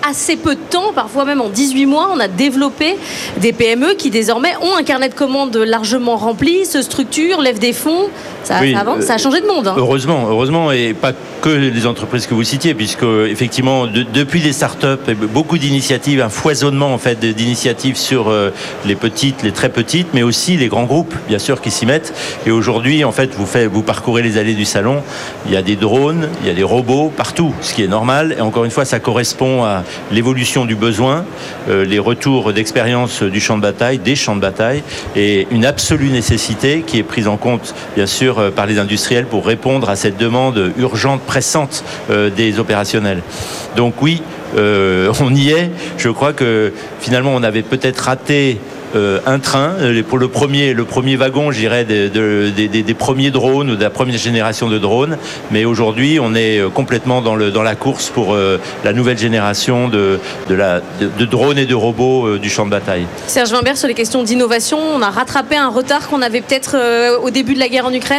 assez peu de temps, parfois même en dix-huit mois, on a développé des P M E qui désormais ont un carnet de commandes largement rempli, se structurent, lèvent des fonds. Ça, oui, ça, avance, ça a changé de monde. Hein. Heureusement, heureusement, et pas que les entreprises que vous citiez, puisque effectivement, de, depuis les startups, beaucoup d'initiatives, un foisonnement en fait d'initiatives sur euh, les petites, les très petites, mais aussi les grands groupes, bien sûr, qui s'y mettent. Et aujourd'hui, en fait, vous faites, vous parcourez les allées du salon, il y a des drones, il y a des robots partout, ce qui est normal. Et encore une fois, ça correspond à l'évolution du besoin, euh, les retours d'expérience du champ de bataille, des champs de bataille, et une absolue nécessité qui est prise en compte, bien sûr, par les industriels pour répondre à cette demande urgente, pressante euh, des opérationnels. Donc oui, euh, on y est. Je crois que finalement, on avait peut-être raté euh, un train, pour le premier, le premier wagon, je dirais, des, de, des, des, des premiers drones ou de la première génération de drones. Mais aujourd'hui, on est complètement dans, le, dans la course pour euh, la nouvelle génération de, de, la, de, de drones et de robots euh, du champ de bataille. Serge Wimbert, sur les questions d'innovation, on a rattrapé un retard qu'on avait peut-être euh, au début de la guerre en Ukraine ?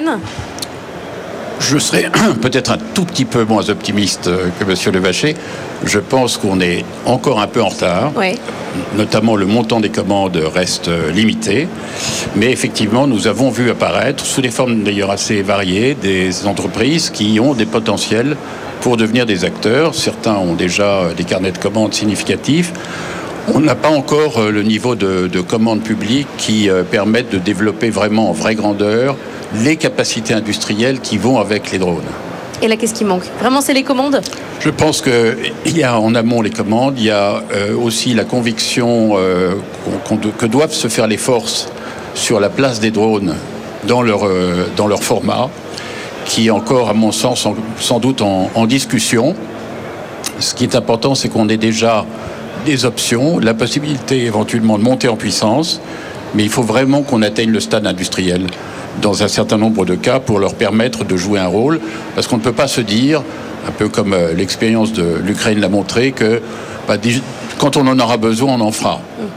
Je serais peut-être un tout petit peu moins optimiste que M. Levaché. Je pense qu'on est encore un peu en retard. Ouais. Notamment, le montant des commandes reste limité. Mais effectivement, nous avons vu apparaître, sous des formes d'ailleurs assez variées, des entreprises qui ont des potentiels pour devenir des acteurs. Certains ont déjà des carnets de commandes significatifs. On n'a pas encore le niveau de, de commandes publiques qui euh, permettent de développer vraiment en vraie grandeur les capacités industrielles qui vont avec les drones. Et là, qu'est-ce qui manque ? Vraiment, c'est les commandes ? Je pense qu'il y a en amont les commandes, il y a euh, aussi la conviction euh, qu'on, qu'on, que doivent se faire les forces sur la place des drones dans leur, euh, dans leur format, qui est encore, à mon sens, en, sans doute en, en discussion. Ce qui est important, c'est qu'on ait déjà des options, la possibilité éventuellement de monter en puissance, mais il faut vraiment qu'on atteigne le stade industriel dans un certain nombre de cas pour leur permettre de jouer un rôle, parce qu'on ne peut pas se dire, un peu comme euh, l'expérience de l'Ukraine l'a montré, que bah, quand on en aura besoin, on en fera.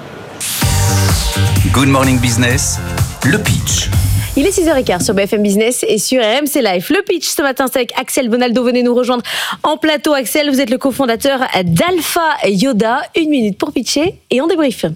Good Morning Business, le pitch. Il est six heures quinze sur B F M Business et sur R M C Live. Le pitch ce matin, c'est avec Axel Bonaldo. Venez nous rejoindre en plateau. Axel, vous êtes le cofondateur d'Alpha Yoda. Une minute pour pitcher et on débrief.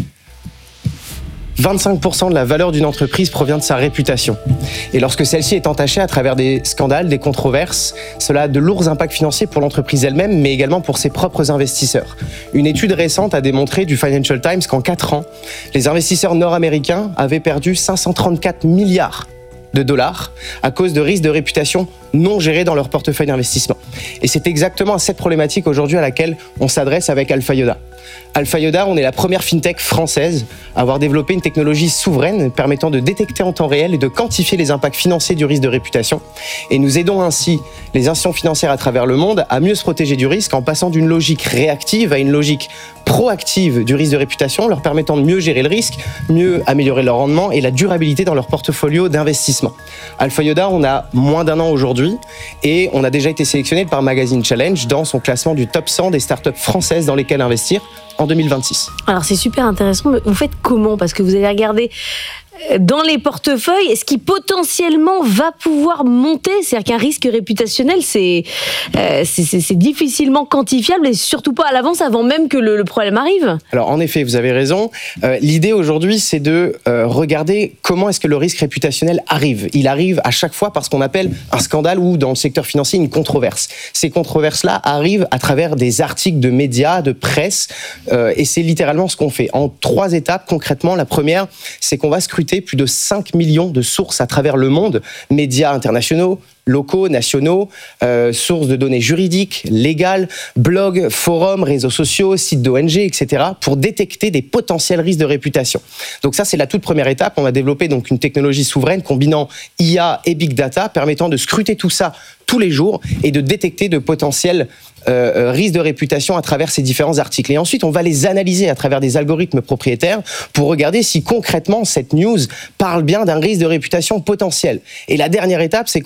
vingt-cinq pour cent de la valeur d'une entreprise provient de sa réputation. Et lorsque celle-ci est entachée à travers des scandales, des controverses, cela a de lourds impacts financiers pour l'entreprise elle-même, mais également pour ses propres investisseurs. Une étude récente a démontré du Financial Times qu'en quatre ans, les investisseurs nord-américains avaient perdu cinq cent trente-quatre milliards de dollars à cause de risques de réputation non gérés dans leur portefeuille d'investissement. Et c'est exactement à cette problématique aujourd'hui à laquelle on s'adresse avec Alpha Yoda. Alpha Yoda, on est la première fintech française à avoir développé une technologie souveraine permettant de détecter en temps réel et de quantifier les impacts financiers du risque de réputation. Et nous aidons ainsi les institutions financières à travers le monde à mieux se protéger du risque en passant d'une logique réactive à une logique proactive du risque de réputation, leur permettant de mieux gérer le risque, mieux améliorer leur rendement et la durabilité dans leur portfolio d'investissement. Alpha Yoda, on a moins d'un an aujourd'hui et on a déjà été sélectionné par Magazine Challenge dans son classement du top cent des startups françaises dans lesquelles investir en deux mille vingt-six. Alors c'est super intéressant, mais vous faites comment ? Parce que vous allez regarder dans les portefeuilles, ce qui potentiellement va pouvoir monter, c'est-à-dire qu'un risque réputationnel, c'est, euh, c'est, c'est, c'est difficilement quantifiable et surtout pas à l'avance avant même que le, le problème arrive. Alors en effet, vous avez raison. Euh, l'idée aujourd'hui, c'est de euh, regarder comment est-ce que le risque réputationnel arrive. Il arrive à chaque fois par ce qu'on appelle un scandale ou dans le secteur financier une controverse. Ces controverses-là arrivent à travers des articles de médias, de presse, euh, et c'est littéralement ce qu'on fait. En trois étapes, concrètement, la première, c'est qu'on va scruter plus de cinq millions de sources à travers le monde, médias internationaux, locaux, nationaux, euh, sources de données juridiques, légales, blogs, forums, réseaux sociaux, sites d'O N G, et cetera, pour détecter des potentiels risques de réputation. Donc ça, c'est la toute première étape. On va développer donc une technologie souveraine combinant I A et Big Data, permettant de scruter tout ça tous les jours et de détecter de potentiels euh, risques de réputation à travers ces différents articles. Et ensuite, on va les analyser à travers des algorithmes propriétaires pour regarder si concrètement cette news parle bien d'un risque de réputation potentiel. Et la dernière étape, c'est qu'on va, grâce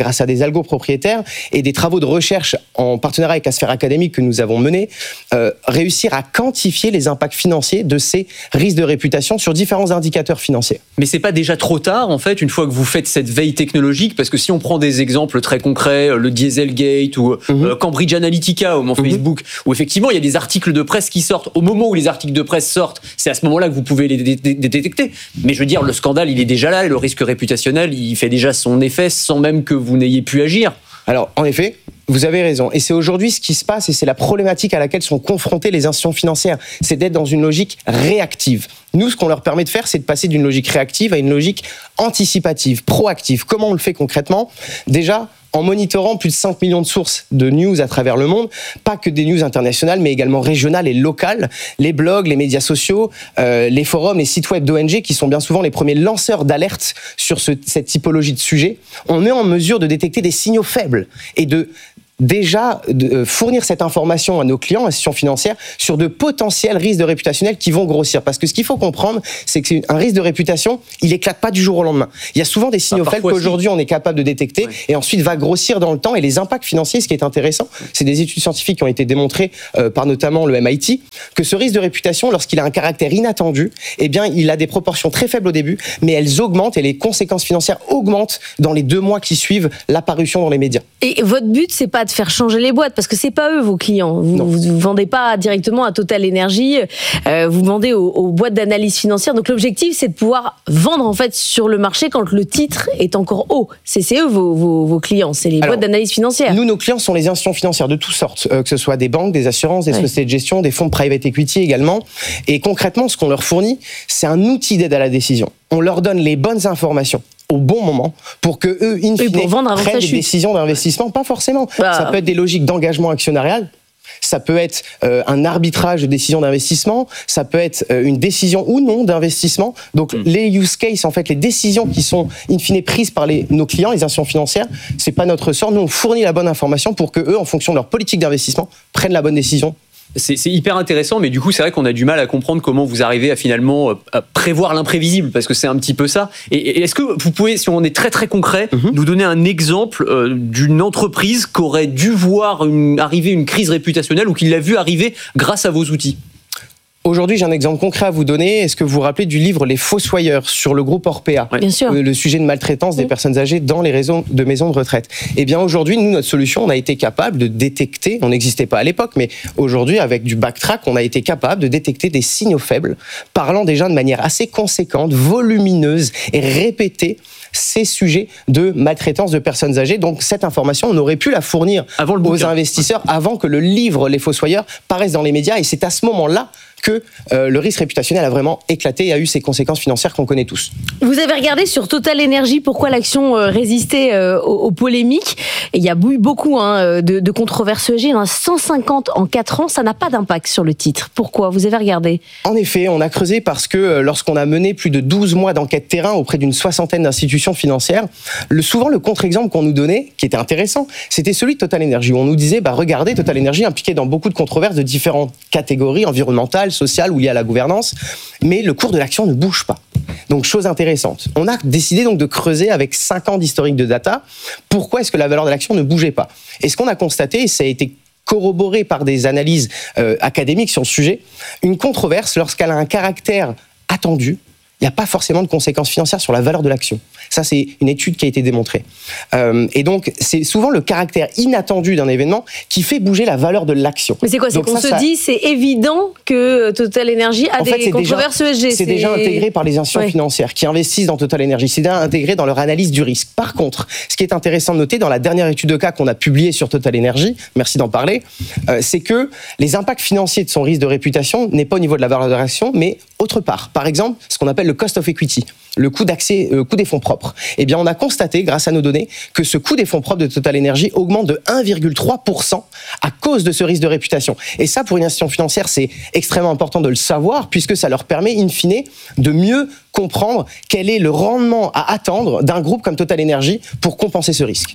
grâce à des algos propriétaires et des travaux de recherche en partenariat avec la sphère académique que nous avons menés, euh, réussir à quantifier les impacts financiers de ces risques de réputation sur différents indicateurs financiers. Mais c'est pas déjà trop tard, en fait, une fois que vous faites cette veille technologique, parce que si on prend des exemples très concrets, le Dieselgate ou mm-hmm. euh, Cambridge Analytica au mon mm-hmm. Facebook, où effectivement il y a des articles de presse qui sortent, au moment où les articles de presse sortent, c'est à ce moment-là que vous pouvez les, dé- dé- détecter. Mais je veux dire, le scandale, il est déjà là, et le risque réputationnel, il fait déjà son effet sans même que vous n'ayez pu agir. Alors, en effet, vous avez raison. Et c'est aujourd'hui ce qui se passe, et c'est la problématique à laquelle sont confrontées les institutions financières. C'est d'être dans une logique réactive. Nous, ce qu'on leur permet de faire, c'est de passer d'une logique réactive à une logique anticipative, proactive. Comment on le fait concrètement ? Déjà, en monitorant plus de cinq millions de sources de news à travers le monde, pas que des news internationales, mais également régionales et locales, les blogs, les médias sociaux, euh, les forums, les sites web d'O N G, qui sont bien souvent les premiers lanceurs d'alerte sur ce, cette typologie de sujets, on est en mesure de détecter des signaux faibles et de déjà de fournir cette information à nos clients, institutions financières, sur de potentiels risques de réputationnels qui vont grossir. Parce que ce qu'il faut comprendre, c'est qu'un risque de réputation, il éclate pas du jour au lendemain. Il y a souvent des signaux ah, faibles qu'aujourd'hui si. on est capable de détecter ouais. et ensuite va grossir dans le temps. Et les impacts financiers, ce qui est intéressant, c'est des études scientifiques qui ont été démontrées euh, par notamment le M I T, que ce risque de réputation, lorsqu'il a un caractère inattendu, eh bien, il a des proportions très faibles au début, mais elles augmentent et les conséquences financières augmentent dans les deux mois qui suivent l'apparition dans les médias. Et votre but, c'est pas de faire changer les boîtes, parce que c'est pas eux vos clients. Vous, vous vendez pas directement à Total Energy, euh, vous vendez aux, aux boîtes d'analyse financière. Donc l'objectif, c'est de pouvoir vendre en fait sur le marché quand le titre est encore haut. C'est, c'est eux vos, vos, vos clients, c'est les Alors, boîtes d'analyse financière. Nous, nos clients sont les institutions financières de toutes sortes, euh, que ce soit des banques, des assurances, des ouais. sociétés de gestion, des fonds de private equity également. Et concrètement, ce qu'on leur fournit, c'est un outil d'aide à la décision. On leur donne les bonnes informations au bon moment pour que eux, in fine, prennent des décisions d'investissement. Pas forcément. Bah. Ça peut être des logiques d'engagement actionnarial. Ça peut être euh, un arbitrage de décision d'investissement, ça peut être euh, une décision ou non d'investissement. Donc mmh. les use cases, en fait, les décisions qui sont in fine prises par les, nos clients, les institutions financières, c'est pas notre sort. Nous, on fournit la bonne information pour que eux, en fonction de leur politique d'investissement, prennent la bonne décision. C'est, c'est hyper intéressant, mais du coup, c'est vrai qu'on a du mal à comprendre comment vous arrivez à finalement à prévoir l'imprévisible, parce que c'est un petit peu ça. Et, et est-ce que vous pouvez, si on est très très concret, mm-hmm. nous donner un exemple euh, d'une entreprise qui aurait dû voir une, arriver une crise réputationnelle ou qui l'a vu arriver grâce à vos outils ? Aujourd'hui, j'ai un exemple concret à vous donner. Est-ce que vous vous rappelez du livre Les Fossoyeurs sur le groupe Orpea ? Bien sûr. Le sujet de maltraitance oui. des personnes âgées dans les réseaux de maisons de retraite. Eh bien, aujourd'hui, nous, notre solution, on a été capable de détecter, on n'existait pas à l'époque, mais aujourd'hui, avec du backtrack, on a été capable de détecter des signaux faibles, parlant déjà de manière assez conséquente, volumineuse et répétée, ces sujets de maltraitance de personnes âgées. Donc, cette information, on aurait pu la fournir avant le aux investisseurs, avant que le livre Les Fossoyeurs paraisse dans les médias. Et c'est à ce moment-là que euh, le risque réputationnel a vraiment éclaté et a eu ses conséquences financières qu'on connaît tous. Vous avez regardé sur Total Energy pourquoi l'action euh, résistait euh, aux, aux polémiques. Et il y a eu beaucoup hein, de, de controverses E S G. Il y en a cent cinquante en quatre ans. Ça n'a pas d'impact sur le titre. Pourquoi ? Vous avez regardé ? En effet, on a creusé parce que euh, lorsqu'on a mené plus de douze mois d'enquête terrain auprès d'une soixantaine d'institutions financières, le, souvent le contre-exemple qu'on nous donnait, qui était intéressant, c'était celui de Total Energy, où on nous disait, bah, regardez, Total Energy impliqué dans beaucoup de controverses de différentes catégories environnementales, sociale ou liée à la gouvernance, mais le cours de l'action ne bouge pas. Donc, chose intéressante. On a décidé donc de creuser avec cinq ans d'historique de data, pourquoi est-ce que la valeur de l'action ne bougeait pas ? Et ce qu'on a constaté, et ça a été corroboré par des analyses euh, académiques sur le sujet, une controverse, lorsqu'elle a un caractère attendu, il n'y a pas forcément de conséquences financières sur la valeur de l'action. Ça, c'est une étude qui a été démontrée. Euh, et donc, c'est souvent le caractère inattendu d'un événement qui fait bouger la valeur de l'action. Mais c'est quoi ? C'est donc qu'on ça, se ça... dit, c'est évident que Total Energy a en des fait, controverses déjà, E S G. C'est, c'est déjà intégré par les institutions ouais. financières qui investissent dans Total Energy. C'est déjà intégré dans leur analyse du risque. Par contre, ce qui est intéressant de noter dans la dernière étude de cas qu'on a publiée sur Total Energy, merci d'en parler, euh, c'est que les impacts financiers de son risque de réputation n'est pas au niveau de la valeur de l'action, mais autre part. Par exemple, ce qu'on appelle le cost of equity, le coût d'accès, le coût des fonds propres. Eh bien, on a constaté, grâce à nos données, que ce coût des fonds propres de Total Energy augmente de un virgule trois pour cent à cause de ce risque de réputation. Et ça, pour une institution financière, c'est extrêmement important de le savoir, puisque ça leur permet, in fine, de mieux comprendre quel est le rendement à attendre d'un groupe comme Total Energy pour compenser ce risque.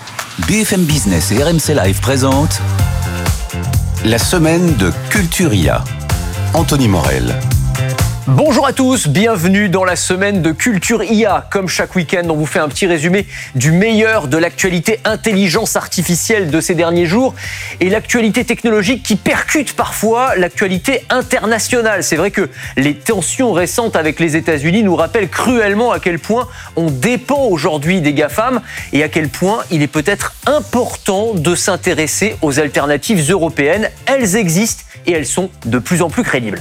B F M Business et R M C Live présentent la semaine de Culturia. Anthony Morel. Bonjour à tous, bienvenue dans la semaine de Culture I A. Comme chaque week-end, on vous fait un petit résumé du meilleur de l'actualité intelligence artificielle de ces derniers jours et l'actualité technologique qui percute parfois l'actualité internationale. C'est vrai que les tensions récentes avec les États-Unis nous rappellent cruellement à quel point on dépend aujourd'hui des GAFAM et à quel point il est peut-être important de s'intéresser aux alternatives européennes. Elles existent et elles sont de plus en plus crédibles.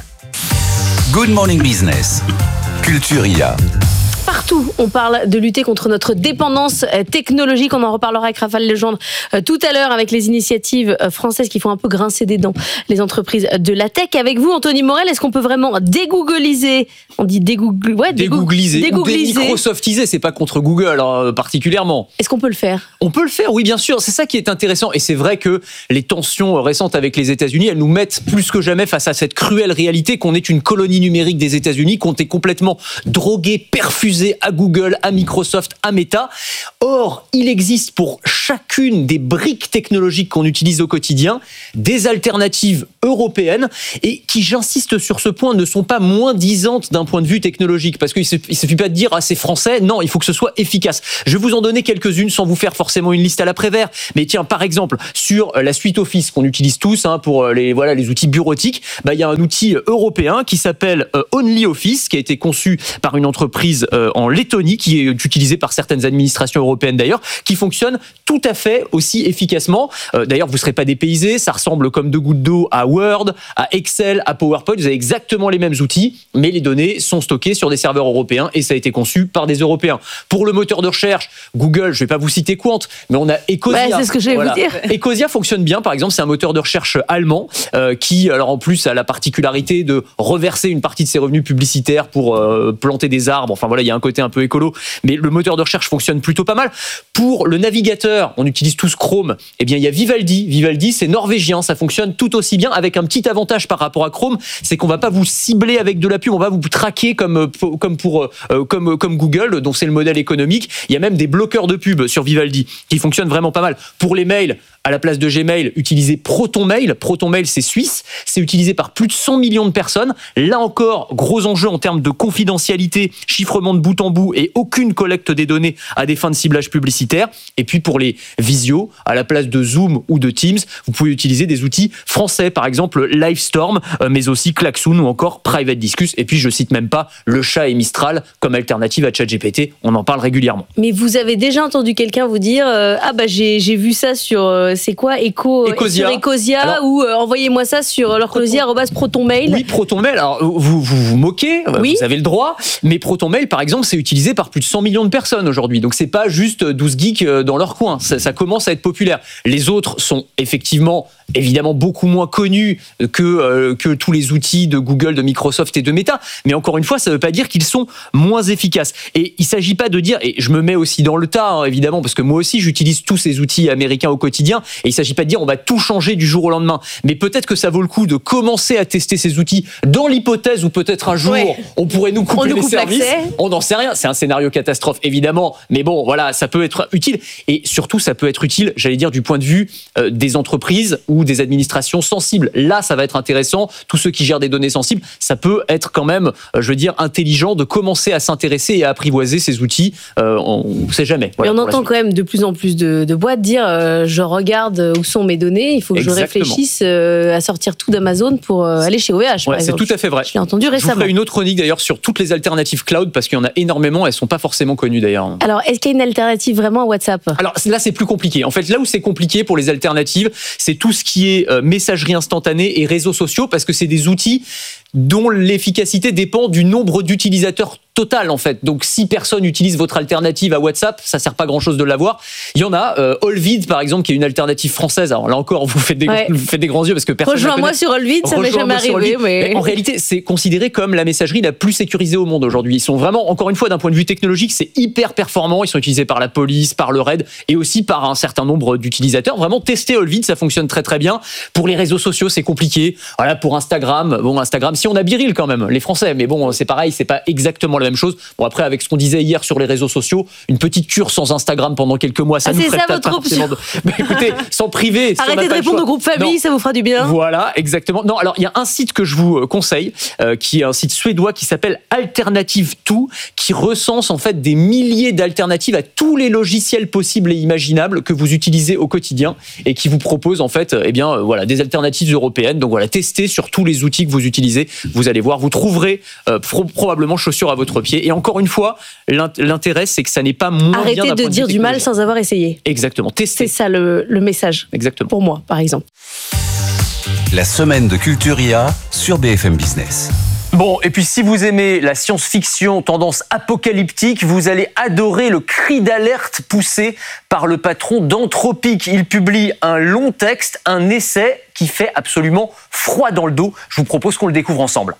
Good Morning Business, Culture I A. Partout, on parle de lutter contre notre dépendance technologique. On en reparlera avec Raphaël Legendre tout à l'heure avec les initiatives françaises qui font un peu grincer des dents les entreprises de la tech. Avec vous, Anthony Morel, est-ce qu'on peut vraiment dégoogliser ? On dit dégoogl... ouais, dégoogliser, dégoogliser. Ou Microsoftiser, c'est pas contre Google alors, particulièrement. Est-ce qu'on peut le faire ? On peut le faire, oui, bien sûr. C'est ça qui est intéressant. Et c'est vrai que les tensions récentes avec les États-Unis, elles nous mettent plus que jamais face à cette cruelle réalité qu'on est une colonie numérique des États-Unis, qu'on est complètement drogué, perfusé à Google, à Microsoft, à Meta. Or, il existe pour chacune des briques technologiques qu'on utilise au quotidien des alternatives européennes et qui, j'insiste sur ce point, ne sont pas moins disantes d'un point de vue technologique. Parce qu'il ne suffit pas de dire « ah, c'est français ». Non, il faut que ce soit efficace. Je vais vous en donner quelques-unes sans vous faire forcément une liste à l'après-vert. Mais tiens, par exemple, sur la suite Office qu'on utilise tous hein, pour les, voilà, les outils bureautiques, bah, il y a un outil européen qui s'appelle euh, OnlyOffice, qui a été conçu par une entreprise euh, en Lettonie, qui est utilisé par certaines administrations européennes d'ailleurs, qui fonctionne tout à fait aussi efficacement. Euh, d'ailleurs, vous ne serez pas dépaysés, ça ressemble comme deux gouttes d'eau à Word, à Excel, à PowerPoint. Vous avez exactement les mêmes outils, mais les données sont stockées sur des serveurs européens et ça a été conçu par des Européens. Pour le moteur de recherche, Google, je ne vais pas vous citer Quant, mais on a Ecosia. Ouais, c'est ce que j'allais voilà. vous dire. Ecosia fonctionne bien, par exemple, c'est un moteur de recherche allemand euh, qui, alors en plus, a la particularité de reverser une partie de ses revenus publicitaires pour euh, planter des arbres. Enfin voilà, il y a un côté un peu écolo, mais le moteur de recherche fonctionne plutôt pas mal. Pour le navigateur, on utilise tous Chrome. Eh bien, il y a Vivaldi. Vivaldi, c'est norvégien, ça fonctionne tout aussi bien, avec un petit avantage par rapport à Chrome, c'est qu'on va pas vous cibler avec de la pub, on va vous traquer comme comme pour euh, comme comme Google, dont c'est le modèle économique. Il y a même des bloqueurs de pub sur Vivaldi qui fonctionnent vraiment pas mal. Pour les mails, à la place de Gmail, utilisez ProtonMail. ProtonMail, c'est suisse. C'est utilisé par plus de cent millions de personnes. Là encore, gros enjeu en termes de confidentialité, chiffrement de bout en bout et aucune collecte des données à des fins de ciblage publicitaire. Et puis pour les visios, à la place de Zoom ou de Teams, vous pouvez utiliser des outils français, par exemple Livestorm, mais aussi Klaxoon ou encore Private Discuss. Et puis je cite même pas le chat et Mistral comme alternative à ChatGPT. On en parle régulièrement. Mais vous avez déjà entendu quelqu'un vous dire euh, ah bah j'ai j'ai vu ça sur euh, c'est quoi Eco, Ecosia, sur Ecosia alors, ou euh, envoyez-moi ça sur leur Ecosia arobase ProtonMail. Oui, ProtonMail. Alors vous vous vous moquez, oui. Vous avez le droit, mais ProtonMail par exemple c'est utilisé par plus de cent millions de personnes aujourd'hui. Donc c'est pas juste douze geeks dans leur coin. Ça, ça commence à être populaire. Les autres sont effectivement évidemment beaucoup moins connus que euh, que tous les outils de Google, de Microsoft et de Meta. Mais encore une fois, ça ne veut pas dire qu'ils sont moins efficaces. Et il s'agit pas de dire, et je me mets aussi dans le tas hein, évidemment parce que moi aussi j'utilise tous ces outils américains au quotidien. Et il s'agit pas de dire on va tout changer du jour au lendemain. Mais peut-être que ça vaut le coup de commencer à tester ces outils dans l'hypothèse où peut-être un jour ouais. on pourrait nous couper on les coupe services. L'accès. On n'en sait rien. C'est un scénario catastrophe évidemment. Mais bon, voilà, ça peut être utile. Et surtout, ça peut être utile, j'allais dire, du point de vue euh, des entreprises ou des administrations sensibles. Là, ça va être intéressant. Tous ceux qui gèrent des données sensibles, ça peut être quand même, euh, je veux dire, intelligent de commencer à s'intéresser et à apprivoiser ces outils. Euh, on ne sait jamais. Voilà, mais on entend quand même de plus en plus de, de boîtes dire euh, je regarde où sont mes données, il faut que Exactement. je réfléchisse euh, à sortir tout d'Amazon pour euh, aller chez O V H. Ouais, c'est tout à fait vrai. Je l'ai entendu récemment. Je vous ferai une autre chronique d'ailleurs sur toutes les alternatives cloud parce qu'il y en a énormément, elles sont pas forcément connues d'ailleurs. Alors, est-ce qu'il y a une alternative vraiment à WhatsApp ? Alors là, c'est plus compliqué. En fait, là où c'est compliqué pour les alternatives, c'est tout ce qui est euh, messagerie instantanée et réseaux sociaux parce que c'est des outils dont l'efficacité dépend du nombre d'utilisateurs total en fait. Donc si personne utilise votre alternative à WhatsApp, ça sert pas grand chose de l'avoir. Il y en a euh, Allvid par exemple qui est une alternative française. Alors là encore vous faites des ouais. vous faites des grands yeux parce que personne. Rejoins-moi sur Allvid, ça m'est jamais arrivé. Mais... mais en réalité c'est considéré comme la messagerie la plus sécurisée au monde aujourd'hui. Ils sont vraiment encore une fois d'un point de vue technologique c'est hyper performant. Ils sont utilisés par la police, par le R A I D et aussi par un certain nombre d'utilisateurs. Vraiment tester Allvid, ça fonctionne très très bien. Pour les réseaux sociaux c'est compliqué. Voilà pour Instagram. Bon Instagram si si on a Biril quand même, les Français. Mais bon, c'est pareil, c'est pas exactement la même chose. Bon, après, avec ce qu'on disait hier sur les réseaux sociaux, une petite cure sans Instagram pendant quelques mois, ça ah, nous ferait peut-être pas forcément de... Mais écoutez, sans priver. Arrêtez si de répondre au groupe famille, non. ça vous fera du bien. Voilà, exactement. Non, alors il y a un site que je vous conseille, euh, qui est un site suédois qui s'appelle Alternative deux, qui recense en fait des milliers d'alternatives à tous les logiciels possibles et imaginables que vous utilisez au quotidien et qui vous propose en fait, eh bien, euh, voilà, des alternatives européennes. Donc voilà, testez sur tous les outils que vous utilisez. Vous allez voir, vous trouverez euh, pro- probablement chaussures à votre pied. Et encore une fois, l'int- l'intérêt, c'est que ça n'est pas moins Arrêtez bien. Arrêtez de dire du mal sans avoir essayé. Exactement. Testez. C'est ça le, le message. Exactement. Pour moi, par exemple. La semaine de Culture I A sur B F M Business. Bon, et puis si vous aimez la science-fiction tendance apocalyptique, vous allez adorer le cri d'alerte poussé par le patron d'Anthropic. Il publie un long texte, un essai qui fait absolument froid dans le dos. Je vous propose qu'on le découvre ensemble.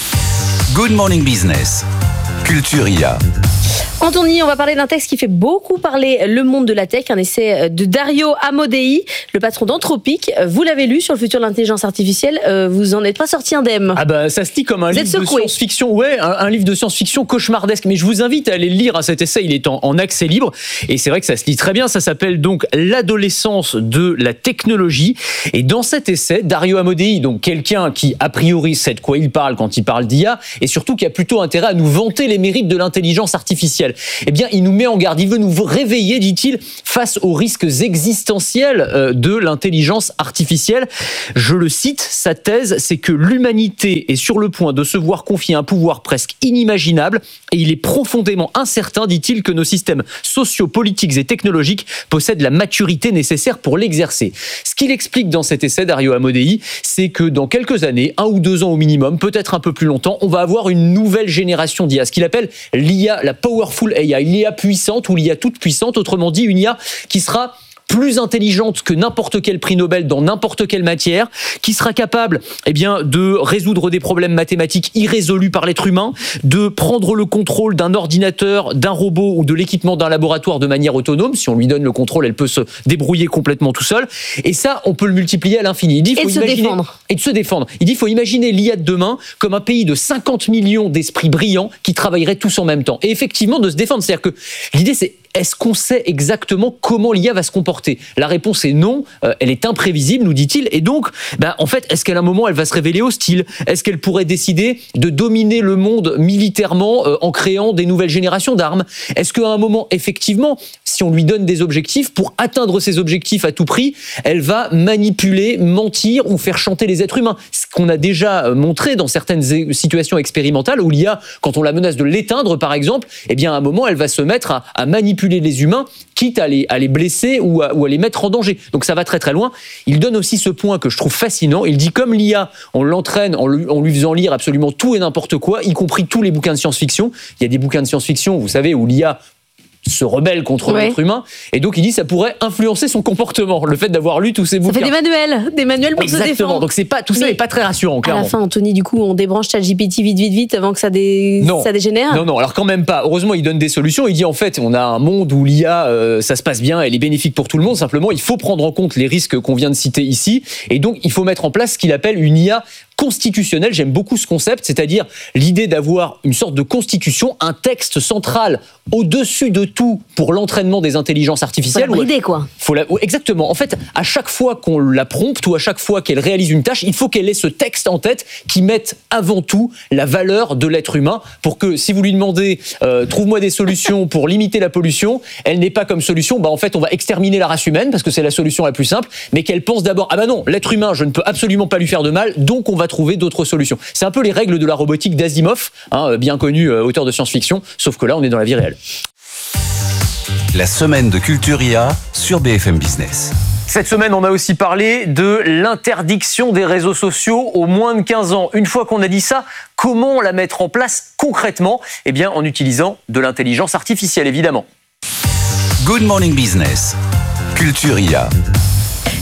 Good Morning Business, Culture I A. Anthony, on va parler d'un texte qui fait beaucoup parler le monde de la tech, un essai de Dario Amodei, le patron d'Anthropic. Vous l'avez lu sur le futur de l'intelligence artificielle, vous en êtes pas sorti indemne. Ah bah ça se lit comme un vous livre de science-fiction, ouais, un, un livre de science-fiction cauchemardesque. Mais je vous invite à aller le lire, à cet essai, il est en, en accès libre et c'est vrai que ça se lit très bien. Ça s'appelle donc L'adolescence de la technologie. Et dans cet essai, Dario Amodei, donc quelqu'un qui a priori sait de quoi il parle quand il parle d'I A et surtout qui a plutôt intérêt à nous vanter les mérites de l'intelligence artificielle. Eh bien, il nous met en garde. Il veut nous réveiller, dit-il, face aux risques existentiels de l'intelligence artificielle. Je le cite, sa thèse, c'est que l'humanité est sur le point de se voir confier un pouvoir presque inimaginable et il est profondément incertain, dit-il, que nos systèmes sociaux, politiques et technologiques possèdent la maturité nécessaire pour l'exercer. Ce qu'il explique dans cet essai, Dario Amodei, c'est que dans quelques années, un ou deux ans au minimum, peut-être un peu plus longtemps, on va avoir une nouvelle génération d'I A, ce qu'il appelle l'I A, la powerful A I, l'I A puissante ou l'I A toute puissante, autrement dit une I A qui sera plus intelligente que n'importe quel prix Nobel dans n'importe quelle matière, qui sera capable eh bien, de résoudre des problèmes mathématiques irrésolus par l'être humain, de prendre le contrôle d'un ordinateur, d'un robot ou de l'équipement d'un laboratoire de manière autonome. Si on lui donne le contrôle, elle peut se débrouiller complètement tout seul. Et ça, on peut le multiplier à l'infini. Il dit, et faut de imaginer, se défendre. Et de se défendre. Il dit qu'il faut imaginer l'I A de demain comme un pays de cinquante millions d'esprits brillants qui travailleraient tous en même temps. Et effectivement, de se défendre. C'est-à-dire que l'idée, c'est est-ce qu'on sait exactement comment l'I A va se comporter ? La réponse est non, euh, elle est imprévisible, nous dit-il, et donc, ben, en fait, est-ce qu'à un moment, elle va se révéler hostile ? Est-ce qu'elle pourrait décider de dominer le monde militairement euh, en créant des nouvelles générations d'armes ? Est-ce qu'à un moment, effectivement, si on lui donne des objectifs, pour atteindre ces objectifs à tout prix, elle va manipuler, mentir ou faire chanter les êtres humains ? Ce qu'on a déjà montré dans certaines situations expérimentales où l'I A, quand on la menace de l'éteindre, par exemple, eh bien, à un moment, elle va se mettre à, à manipuler les humains, quitte à les, à les blesser ou à, ou à les mettre en danger. Donc ça va très très loin. Il donne aussi ce point que je trouve fascinant. Il dit comme l'I A, on l'entraîne en lui, en lui faisant lire absolument tout et n'importe quoi, y compris tous les bouquins de science-fiction. Il y a des bouquins de science-fiction, vous savez, où l'I A se rebelle contre ouais. l'être humain, et donc il dit que ça pourrait influencer son comportement, le fait d'avoir lu tous ces bouquins. Ça fait des manuels, des manuels pour Exactement. se défendre. Donc c'est pas, tout ça n'est pas très rassurant, clairement. À la fin, Anthony, du coup, on débranche ChatGPT vite, vite, vite avant que ça, dé... non. ça dégénère. Non, non, alors quand même pas. Heureusement, il donne des solutions. Il dit en fait, on a un monde où l'I A, euh, ça se passe bien, elle est bénéfique pour tout le monde. Simplement, il faut prendre en compte les risques qu'on vient de citer ici, et donc il faut mettre en place ce qu'il appelle une I A constitutionnelle. J'aime beaucoup ce concept, c'est-à-dire l'idée d'avoir une sorte de constitution, un texte central au-dessus de tout pour l'entraînement des intelligences artificielles. Faut la brider, quoi. Faut la, exactement. En fait, à chaque fois qu'on la prompte ou à chaque fois qu'elle réalise une tâche, il faut qu'elle ait ce texte en tête qui mette avant tout la valeur de l'être humain pour que si vous lui demandez euh, trouve-moi des solutions pour limiter la pollution, elle n'ait pas comme solution bah en fait on va exterminer la race humaine parce que c'est la solution la plus simple, mais qu'elle pense d'abord ah bah non, l'être humain je ne peux absolument pas lui faire de mal, donc on va trouver d'autres solutions. C'est un peu les règles de la robotique d'Asimov, hein, bien connu euh, auteur de science-fiction, sauf que là on est dans la vie réelle. La semaine de Culture I A sur B F M Business. Cette semaine, on a aussi parlé de l'interdiction des réseaux sociaux aux moins de quinze ans. Une fois qu'on a dit ça, comment la mettre en place concrètement ? Eh bien, en utilisant de l'intelligence artificielle, évidemment. Good Morning Business, Culture I A.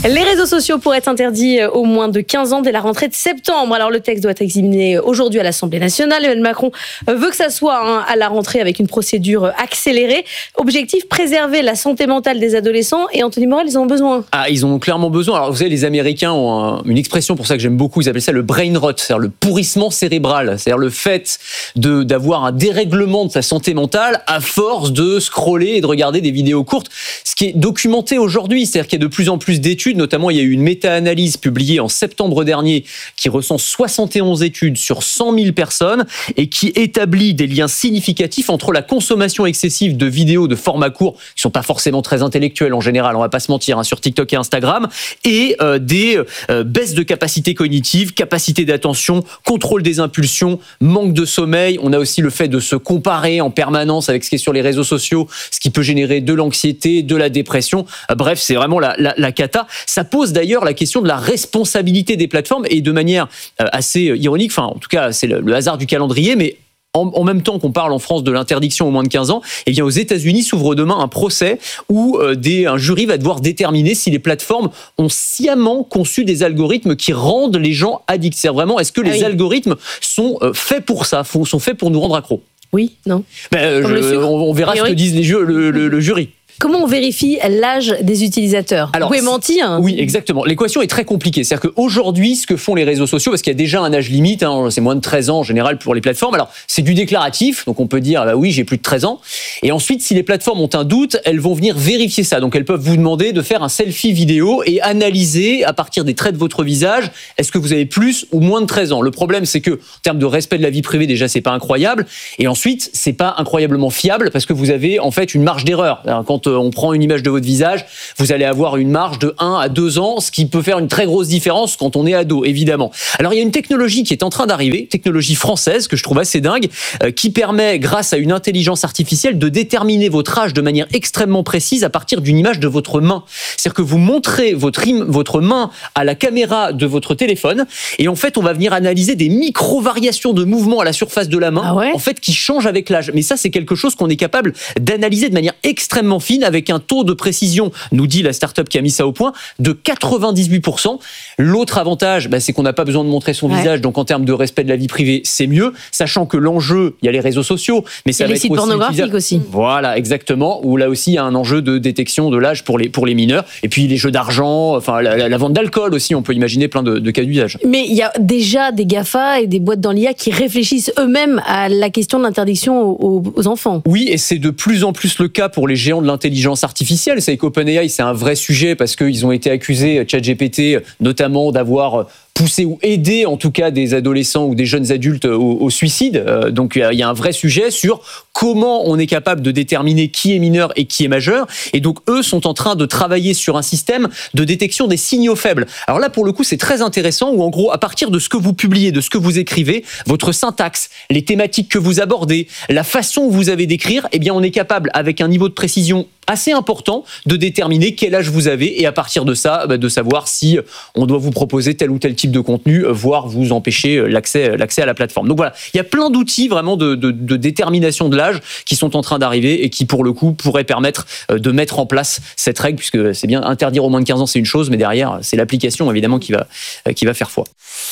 Les réseaux sociaux pourraient être interdits aux moins de quinze ans dès la rentrée de septembre. Alors le texte doit être examiné aujourd'hui à l'Assemblée nationale. Emmanuel Macron veut que ça soit hein, à la rentrée avec une procédure accélérée. Objectif, préserver la santé mentale des adolescents. Et Anthony Morel, ils en ont besoin. Ah, ils en ont clairement besoin. Alors vous savez, les Américains ont un, une expression pour ça que j'aime beaucoup. Ils appellent ça le brain rot, c'est-à-dire le pourrissement cérébral. C'est-à-dire le fait de, d'avoir un dérèglement de sa santé mentale à force de scroller et de regarder des vidéos courtes. Ce qui est documenté aujourd'hui, c'est-à-dire qu'il y a de plus en plus d'études, notamment il y a eu une méta-analyse publiée en septembre dernier qui recense soixante et onze études sur cent mille personnes et qui établit des liens significatifs entre la consommation excessive de vidéos de format court, qui sont pas forcément très intellectuelles en général, on va pas se mentir, hein, sur TikTok et Instagram, et euh, des euh, baisses de capacité cognitive, capacité d'attention, contrôle des impulsions, manque de sommeil. On a aussi le fait de se comparer en permanence avec ce qui est sur les réseaux sociaux, ce qui peut générer de l'anxiété, de la dépression. Euh, bref, c'est vraiment la, la, la cata. Ça pose d'ailleurs la question de la responsabilité des plateformes et de manière euh, assez ironique, enfin en tout cas c'est le, le hasard du calendrier, mais En, en même temps qu'on parle en France de l'interdiction aux moins de quinze ans, eh bien aux États-Unis s'ouvre demain un procès où euh, des, un jury va devoir déterminer si les plateformes ont sciemment conçu des algorithmes qui rendent les gens addicts. C'est vraiment, est-ce que les ah oui. algorithmes sont euh, faits pour ça, sont faits pour nous rendre accros? Oui, non. Ben, je, on, on verra ce que disent les jeux, le, le, le jury. Comment on vérifie l'âge des utilisateurs? Alors, vous pouvez mentir hein. Oui, exactement. L'équation est très compliquée. C'est-à-dire qu'aujourd'hui, ce que font les réseaux sociaux, parce qu'il y a déjà un âge limite, hein, c'est moins de treize ans en général pour les plateformes. Alors, c'est du déclaratif, donc on peut dire, bah oui, j'ai plus de treize ans. Et ensuite, si les plateformes ont un doute, elles vont venir vérifier ça. Donc, elles peuvent vous demander de faire un selfie vidéo et analyser à partir des traits de votre visage, est-ce que vous avez plus ou moins de treize ans. Le problème, c'est que, en termes de respect de la vie privée, déjà, c'est pas incroyable. Et ensuite, c'est pas incroyablement fiable parce que vous avez, en fait, une marge d'erreur. Quand on prend une image de votre visage, vous allez avoir une marge de un à deux ans, ce qui peut faire une très grosse différence quand on est ado, évidemment. Alors, il y a une technologie qui est en train d'arriver, technologie française, que je trouve assez dingue, euh, qui permet, grâce à une intelligence artificielle, de déterminer votre âge de manière extrêmement précise à partir d'une image de votre main. C'est-à-dire que vous montrez votre, im- votre main à la caméra de votre téléphone, et en fait, on va venir analyser des micro-variations de mouvement à la surface de la main, ah ouais en fait, qui changent avec l'âge. Mais ça, c'est quelque chose qu'on est capable d'analyser de manière extrêmement fine, avec un taux de précision, nous dit la start-up qui a mis ça au point, de quatre-vingt-dix-huit pour cent. L'autre avantage, bah, c'est qu'on n'a pas besoin de montrer son ouais. visage, donc en termes de respect de la vie privée, c'est mieux, sachant que l'enjeu, il y a les réseaux sociaux, mais ça il y a va les être sites aussi pornographiques aussi. Voilà, exactement, où là aussi, il y a un enjeu de détection de l'âge pour les, pour les mineurs, et puis les jeux d'argent, enfin, la, la, la vente d'alcool aussi, on peut imaginer plein de, de cas d'usage. Mais il y a déjà des GAFA et des boîtes dans l'I A qui réfléchissent eux-mêmes à la question de l'interdiction aux, aux enfants. Oui, et c'est de plus en plus le cas pour les géants de l'intelligence artificielle. C'est qu'OpenAI, c'est un vrai sujet parce qu'ils ont été accusés, ChatGPT, notamment d'avoir pousser ou aider en tout cas des adolescents ou des jeunes adultes au, au suicide. Euh, donc il y a un vrai sujet sur comment on est capable de déterminer qui est mineur et qui est majeur. Et donc eux sont en train de travailler sur un système de détection des signaux faibles. Alors là pour le coup c'est très intéressant où en gros à partir de ce que vous publiez, de ce que vous écrivez, votre syntaxe, les thématiques que vous abordez, la façon où vous avez d'écrire, eh bien on est capable avec un niveau de précision assez important de déterminer quel âge vous avez et à partir de ça, bah, de savoir si on doit vous proposer tel ou tel type de contenu, voire vous empêcher l'accès, l'accès à la plateforme. Donc voilà, il y a plein d'outils vraiment de, de, de détermination de l'âge qui sont en train d'arriver et qui pour le coup pourraient permettre de mettre en place cette règle puisque c'est bien interdire au moins de quinze ans c'est une chose mais derrière c'est l'application évidemment qui va, qui va faire foi.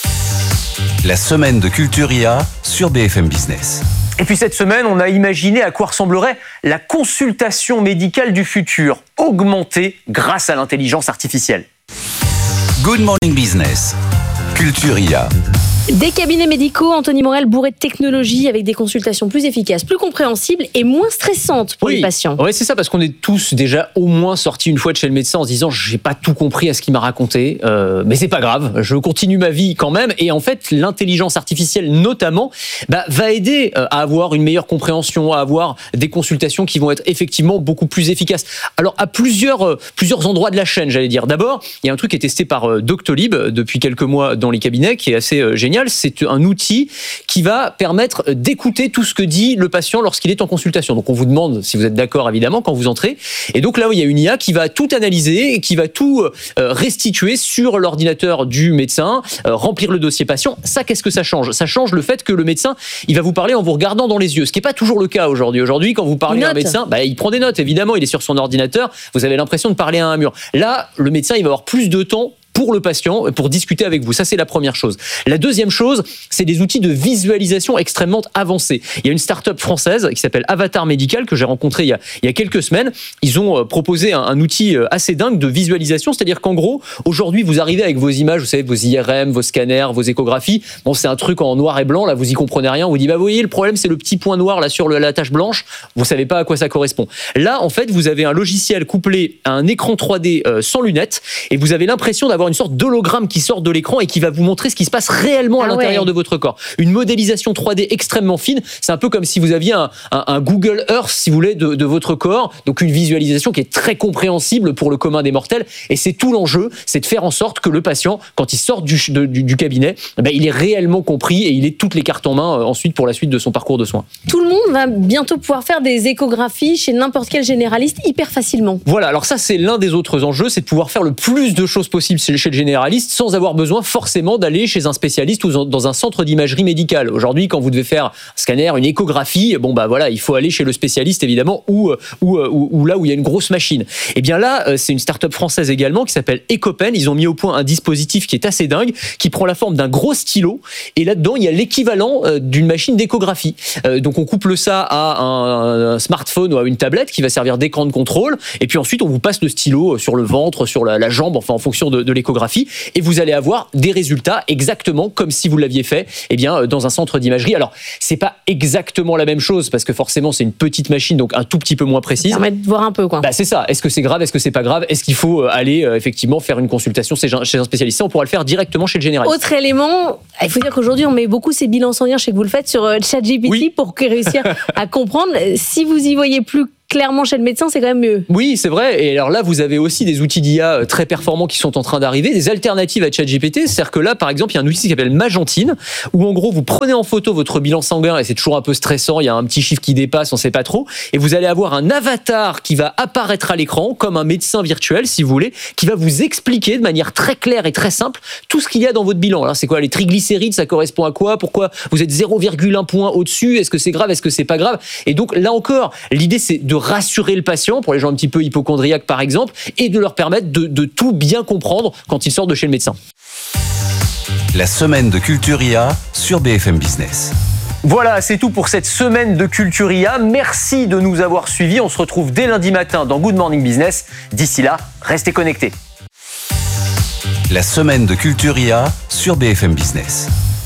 La semaine de Culturia sur B F M Business. Et puis cette semaine, on a imaginé à quoi ressemblerait la consultation médicale du futur, augmentée grâce à l'intelligence artificielle. Good Morning Business, Culturia. Des cabinets médicaux, Anthony Morel, bourrés de technologie avec des consultations plus efficaces, plus compréhensibles et moins stressantes pour oui. les patients. Oui, c'est ça, parce qu'on est tous déjà au moins sortis une fois de chez le médecin en se disant « j'ai pas tout compris à ce qu'il m'a raconté, euh, mais c'est pas grave, je continue ma vie quand même ». Et en fait, l'intelligence artificielle notamment bah, va aider à avoir une meilleure compréhension, à avoir des consultations qui vont être effectivement beaucoup plus efficaces. Alors à plusieurs, euh, plusieurs endroits de la chaîne, j'allais dire. D'abord, il y a un truc qui est testé par euh, Doctolib depuis quelques mois dans les cabinets, qui est assez euh, génial. génial, c'est un outil qui va permettre d'écouter tout ce que dit le patient lorsqu'il est en consultation. Donc on vous demande si vous êtes d'accord évidemment quand vous entrez. Et donc là il y a une I A qui va tout analyser et qui va tout restituer sur l'ordinateur du médecin, remplir le dossier patient. Ça, qu'est-ce que ça change ? Ça change le fait que le médecin, il va vous parler en vous regardant dans les yeux, ce qui n'est pas toujours le cas aujourd'hui. Aujourd'hui, quand vous parlez à un médecin, bah, il prend des notes, évidemment, il est sur son ordinateur, vous avez l'impression de parler à un mur. Là, le médecin, il va avoir plus de temps pour le patient, pour discuter avec vous. Ça, c'est la première chose. La deuxième chose, c'est des outils de visualisation extrêmement avancés. Il y a une start-up française qui s'appelle Avatar Médical, que j'ai rencontrée il y a, il y a quelques semaines. Ils ont proposé un, un outil assez dingue de visualisation, c'est-à-dire qu'en gros, aujourd'hui, vous arrivez avec vos images, vous savez, vos I R M, vos scanners, vos échographies. Bon, c'est un truc en noir et blanc, là, vous y comprenez rien. On vous dit, bah, vous voyez, le problème, c'est le petit point noir, là, sur le, la tache blanche. Vous savez pas à quoi ça correspond. Là, en fait, vous avez un logiciel couplé à un écran trois D euh, sans lunettes, et vous avez l'impression d'avoir une sorte d'hologramme qui sort de l'écran et qui va vous montrer ce qui se passe réellement à ah l'intérieur ouais. de votre corps. Une modélisation trois D extrêmement fine. C'est un peu comme si vous aviez un, un, un Google Earth, si vous voulez, de, de votre corps. Donc une visualisation qui est très compréhensible pour le commun des mortels. Et c'est tout l'enjeu, c'est de faire en sorte que le patient, quand il sort du, de, du, du cabinet, ben, il est réellement compris et il ait toutes les cartes en main euh, ensuite pour la suite de son parcours de soins. Tout le monde va bientôt pouvoir faire des échographies chez n'importe quel généraliste hyper facilement. Voilà, alors ça c'est l'un des autres enjeux, c'est de pouvoir faire le plus de choses possibles chez le généraliste sans avoir besoin forcément d'aller chez un spécialiste ou dans un centre d'imagerie médicale. Aujourd'hui, quand vous devez faire un scanner, une échographie, bon bah voilà, il faut aller chez le spécialiste évidemment ou, ou, ou, ou là où il y a une grosse machine. Et bien là, c'est une start-up française également qui s'appelle Ecopen. Ils ont mis au point un dispositif qui est assez dingue, qui prend la forme d'un gros stylo et là-dedans, il y a l'équivalent d'une machine d'échographie. Donc on couple ça à un, un smartphone ou à une tablette qui va servir d'écran de contrôle et puis ensuite on vous passe le stylo sur le ventre, sur la, la jambe, enfin en fonction de, de l'échographie. Et vous allez avoir des résultats exactement comme si vous l'aviez fait eh bien, dans un centre d'imagerie. Alors, c'est pas exactement la même chose parce que forcément, c'est une petite machine, donc un tout petit peu moins précise. Ça permet de voir un peu, quoi. Bah, c'est ça. Est-ce que c'est grave? Est-ce que c'est pas grave? Est-ce qu'il faut aller euh, effectivement faire une consultation chez un, chez un spécialiste? Ça, on pourra le faire directement chez le généraliste. Autre élément, il faut dire qu'aujourd'hui, on met beaucoup ces bilans sanguins, je sais que vous le faites, sur ChatGPT oui. pour réussir à comprendre. Si vous y voyez plus clairement chez le médecin, c'est quand même mieux. Oui, c'est vrai. Et alors là, vous avez aussi des outils d'I A très performants qui sont en train d'arriver, des alternatives à ChatGPT. C'est-à-dire que là, par exemple, il y a un outil qui s'appelle Magentine, où en gros, vous prenez en photo votre bilan sanguin, et c'est toujours un peu stressant, il y a un petit chiffre qui dépasse, on ne sait pas trop, et vous allez avoir un avatar qui va apparaître à l'écran, comme un médecin virtuel, si vous voulez, qui va vous expliquer de manière très claire et très simple tout ce qu'il y a dans votre bilan. Alors, c'est quoi les triglycérides, ça correspond à quoi? Pourquoi vous êtes zéro virgule un point au-dessus? Est-ce que c'est grave? Est-ce que c'est pas grave? Et donc, là encore, l'idée, c'est de rassurer le patient, pour les gens un petit peu hypocondriaques par exemple, et de leur permettre de, de tout bien comprendre quand ils sortent de chez le médecin. La semaine de Culturia sur B F M Business. Voilà, c'est tout pour cette semaine de Culturia. Merci de nous avoir suivis. On se retrouve dès lundi matin dans Good Morning Business. D'ici là, restez connectés. La semaine de Culturia sur B F M Business.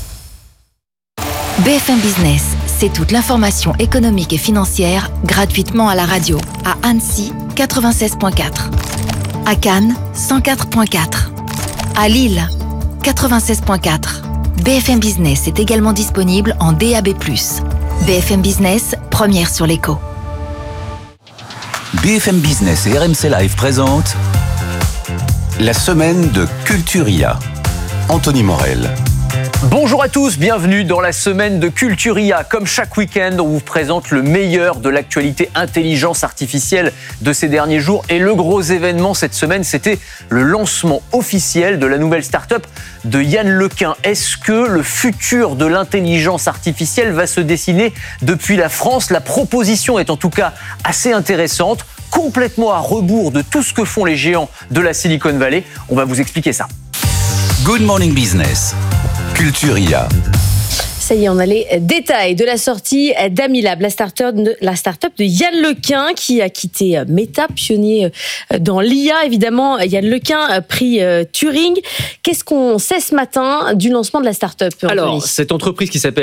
B F M Business, c'est toute l'information économique et financière gratuitement à la radio. À Annecy, quatre-vingt-seize virgule quatre. À Cannes, cent quatre virgule quatre. À Lille, quatre-vingt-seize virgule quatre. B F M Business est également disponible en D A B plus. B F M Business, première sur l'écho. B F M Business et R M C Live présentent la semaine de Culturia. Anthony Morel. Bonjour à tous, bienvenue dans la semaine de Culturia. Comme chaque week-end, on vous présente le meilleur de l'actualité intelligence artificielle de ces derniers jours. Et le gros événement cette semaine, c'était le lancement officiel de la nouvelle start-up de Yann Lequin. Est-ce que le futur de l'intelligence artificielle va se dessiner depuis la France? La proposition est en tout cas assez intéressante, complètement à rebours de tout ce que font les géants de la Silicon Valley. On va vous expliquer ça. Good Morning Business. Culturia. Ça y est, on a les détails de la sortie d'Amilab, la start-up de, la start-up de Yann Lequin qui a quitté Meta, pionnier dans l'I A. Évidemment, Yann Lequin, prix Turing. Qu'est-ce qu'on sait ce matin du lancement de la start-up? Alors, cette entreprise qui s'appelle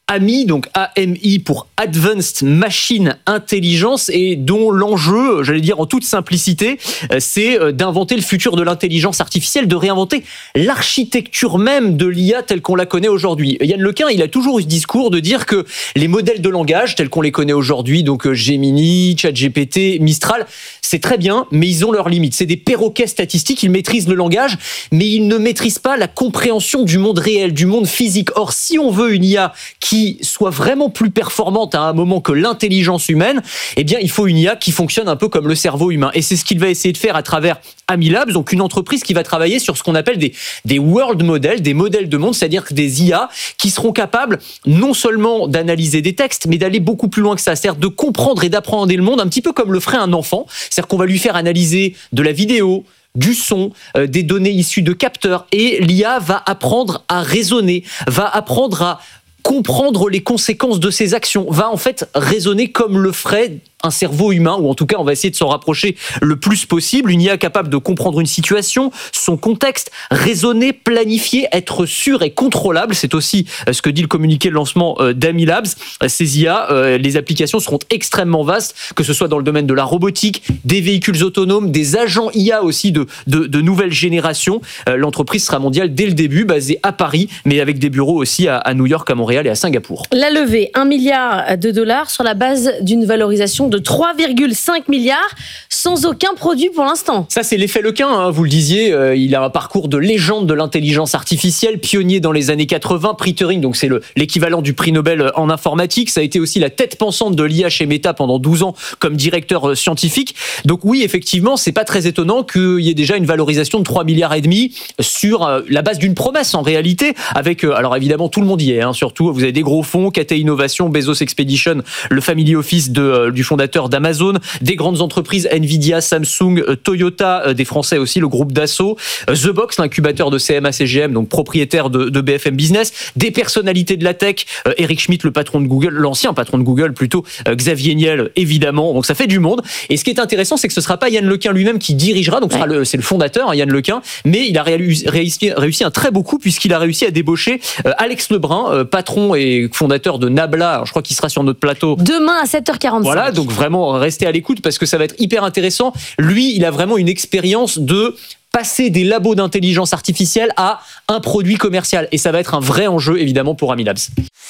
A M I, donc A M I pour Advanced Machine Intelligence, et dont l'enjeu, j'allais dire en toute simplicité, c'est d'inventer le futur de l'intelligence artificielle, de réinventer l'architecture même de l'I A telle qu'on la connaît aujourd'hui. Yann Lequin, il a toujours eu ce discours de dire que les modèles de langage tels qu'on les connaît aujourd'hui, donc Gemini, ChatGPT, Mistral, c'est très bien, mais ils ont leurs limites. C'est des perroquets statistiques, ils maîtrisent le langage, mais ils ne maîtrisent pas la compréhension du monde réel, du monde physique. Or, si on veut une I A qui soit vraiment plus performante à un moment que l'intelligence humaine, eh bien, il faut une I A qui fonctionne un peu comme le cerveau humain. Et c'est ce qu'il va essayer de faire à travers Amilabs, donc une entreprise qui va travailler sur ce qu'on appelle des, des world models, des modèles de monde, c'est-à-dire des I A qui seront capables non seulement d'analyser des textes, mais d'aller beaucoup plus loin que ça, c'est-à-dire de comprendre et d'apprendre le monde un petit peu comme le ferait un enfant, c'est-à-dire qu'on va lui faire analyser de la vidéo, du son, euh, des données issues de capteurs, et l'I A va apprendre à raisonner, va apprendre à comprendre les conséquences de ses actions, va en fait raisonner comme le ferait un cerveau humain, ou en tout cas on va essayer de s'en rapprocher le plus possible. Une I A capable de comprendre une situation, son contexte, raisonner, planifier, être sûr et contrôlable. C'est aussi ce que dit le communiqué de lancement d'Amilabs. Ces I A, les applications seront extrêmement vastes, que ce soit dans le domaine de la robotique, des véhicules autonomes, des agents I A aussi de, de, de nouvelle génération. L'entreprise sera mondiale dès le début, basée à Paris, mais avec des bureaux aussi à, à New York, à Montréal et à Singapour. La levée, un milliard de dollars sur la base d'une valorisation de trois virgule cinq milliards, sans aucun produit pour l'instant. Ça, c'est l'effet Lequin, hein, vous le disiez. Euh, il a un parcours de légende de l'intelligence artificielle, pionnier dans les années quatre-vingts, prix Turing, donc c'est le, l'équivalent du prix Nobel en informatique. Ça a été aussi la tête pensante de l'I A chez Meta pendant douze ans comme directeur scientifique. Donc oui, effectivement, c'est pas très étonnant qu'il y ait déjà une valorisation de trois milliards et demi sur euh, la base d'une promesse en réalité, avec, euh, alors évidemment, tout le monde y est, hein, surtout, vous avez des gros fonds, K T Innovation, Bezos Expedition, le Family Office de, euh, du fondateur d'Amazon, des grandes entreprises, Nvidia, Samsung, Toyota, des Français aussi, le groupe Dassault, The Box, l'incubateur de C M A C G M, donc propriétaire de, de B F M Business, des personnalités de la tech, Eric Schmidt, le patron de Google, l'ancien patron de Google plutôt, Xavier Niel, évidemment, donc ça fait du monde. Et ce qui est intéressant, c'est que ce ne sera pas Yann Lequin lui-même qui dirigera, donc ce sera le, c'est le fondateur, hein, Yann Lequin, mais il a réussi, réussi, réussi un très beau coup puisqu'il a réussi à débaucher Alex Lebrun, patron et fondateur de Nabla, alors je crois qu'il sera sur notre plateau demain à sept heures quarante-cinq. Voilà, donc vraiment restez à l'écoute parce que ça va être hyper intéressant. Lui, il a vraiment une expérience de passer des labos d'intelligence artificielle à un produit commercial. Et ça va être un vrai enjeu, évidemment, pour Amilabs.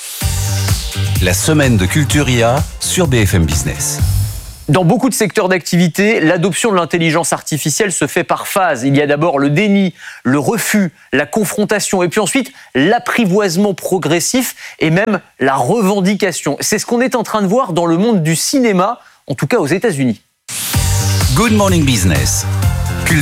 La semaine de Culturia sur B F M Business. Dans beaucoup de secteurs d'activité, l'adoption de l'intelligence artificielle se fait par phase. Il y a d'abord le déni, le refus, la confrontation, et puis ensuite l'apprivoisement progressif et même la revendication. C'est ce qu'on est en train de voir dans le monde du cinéma, en tout cas aux États-Unis. Good Morning Business,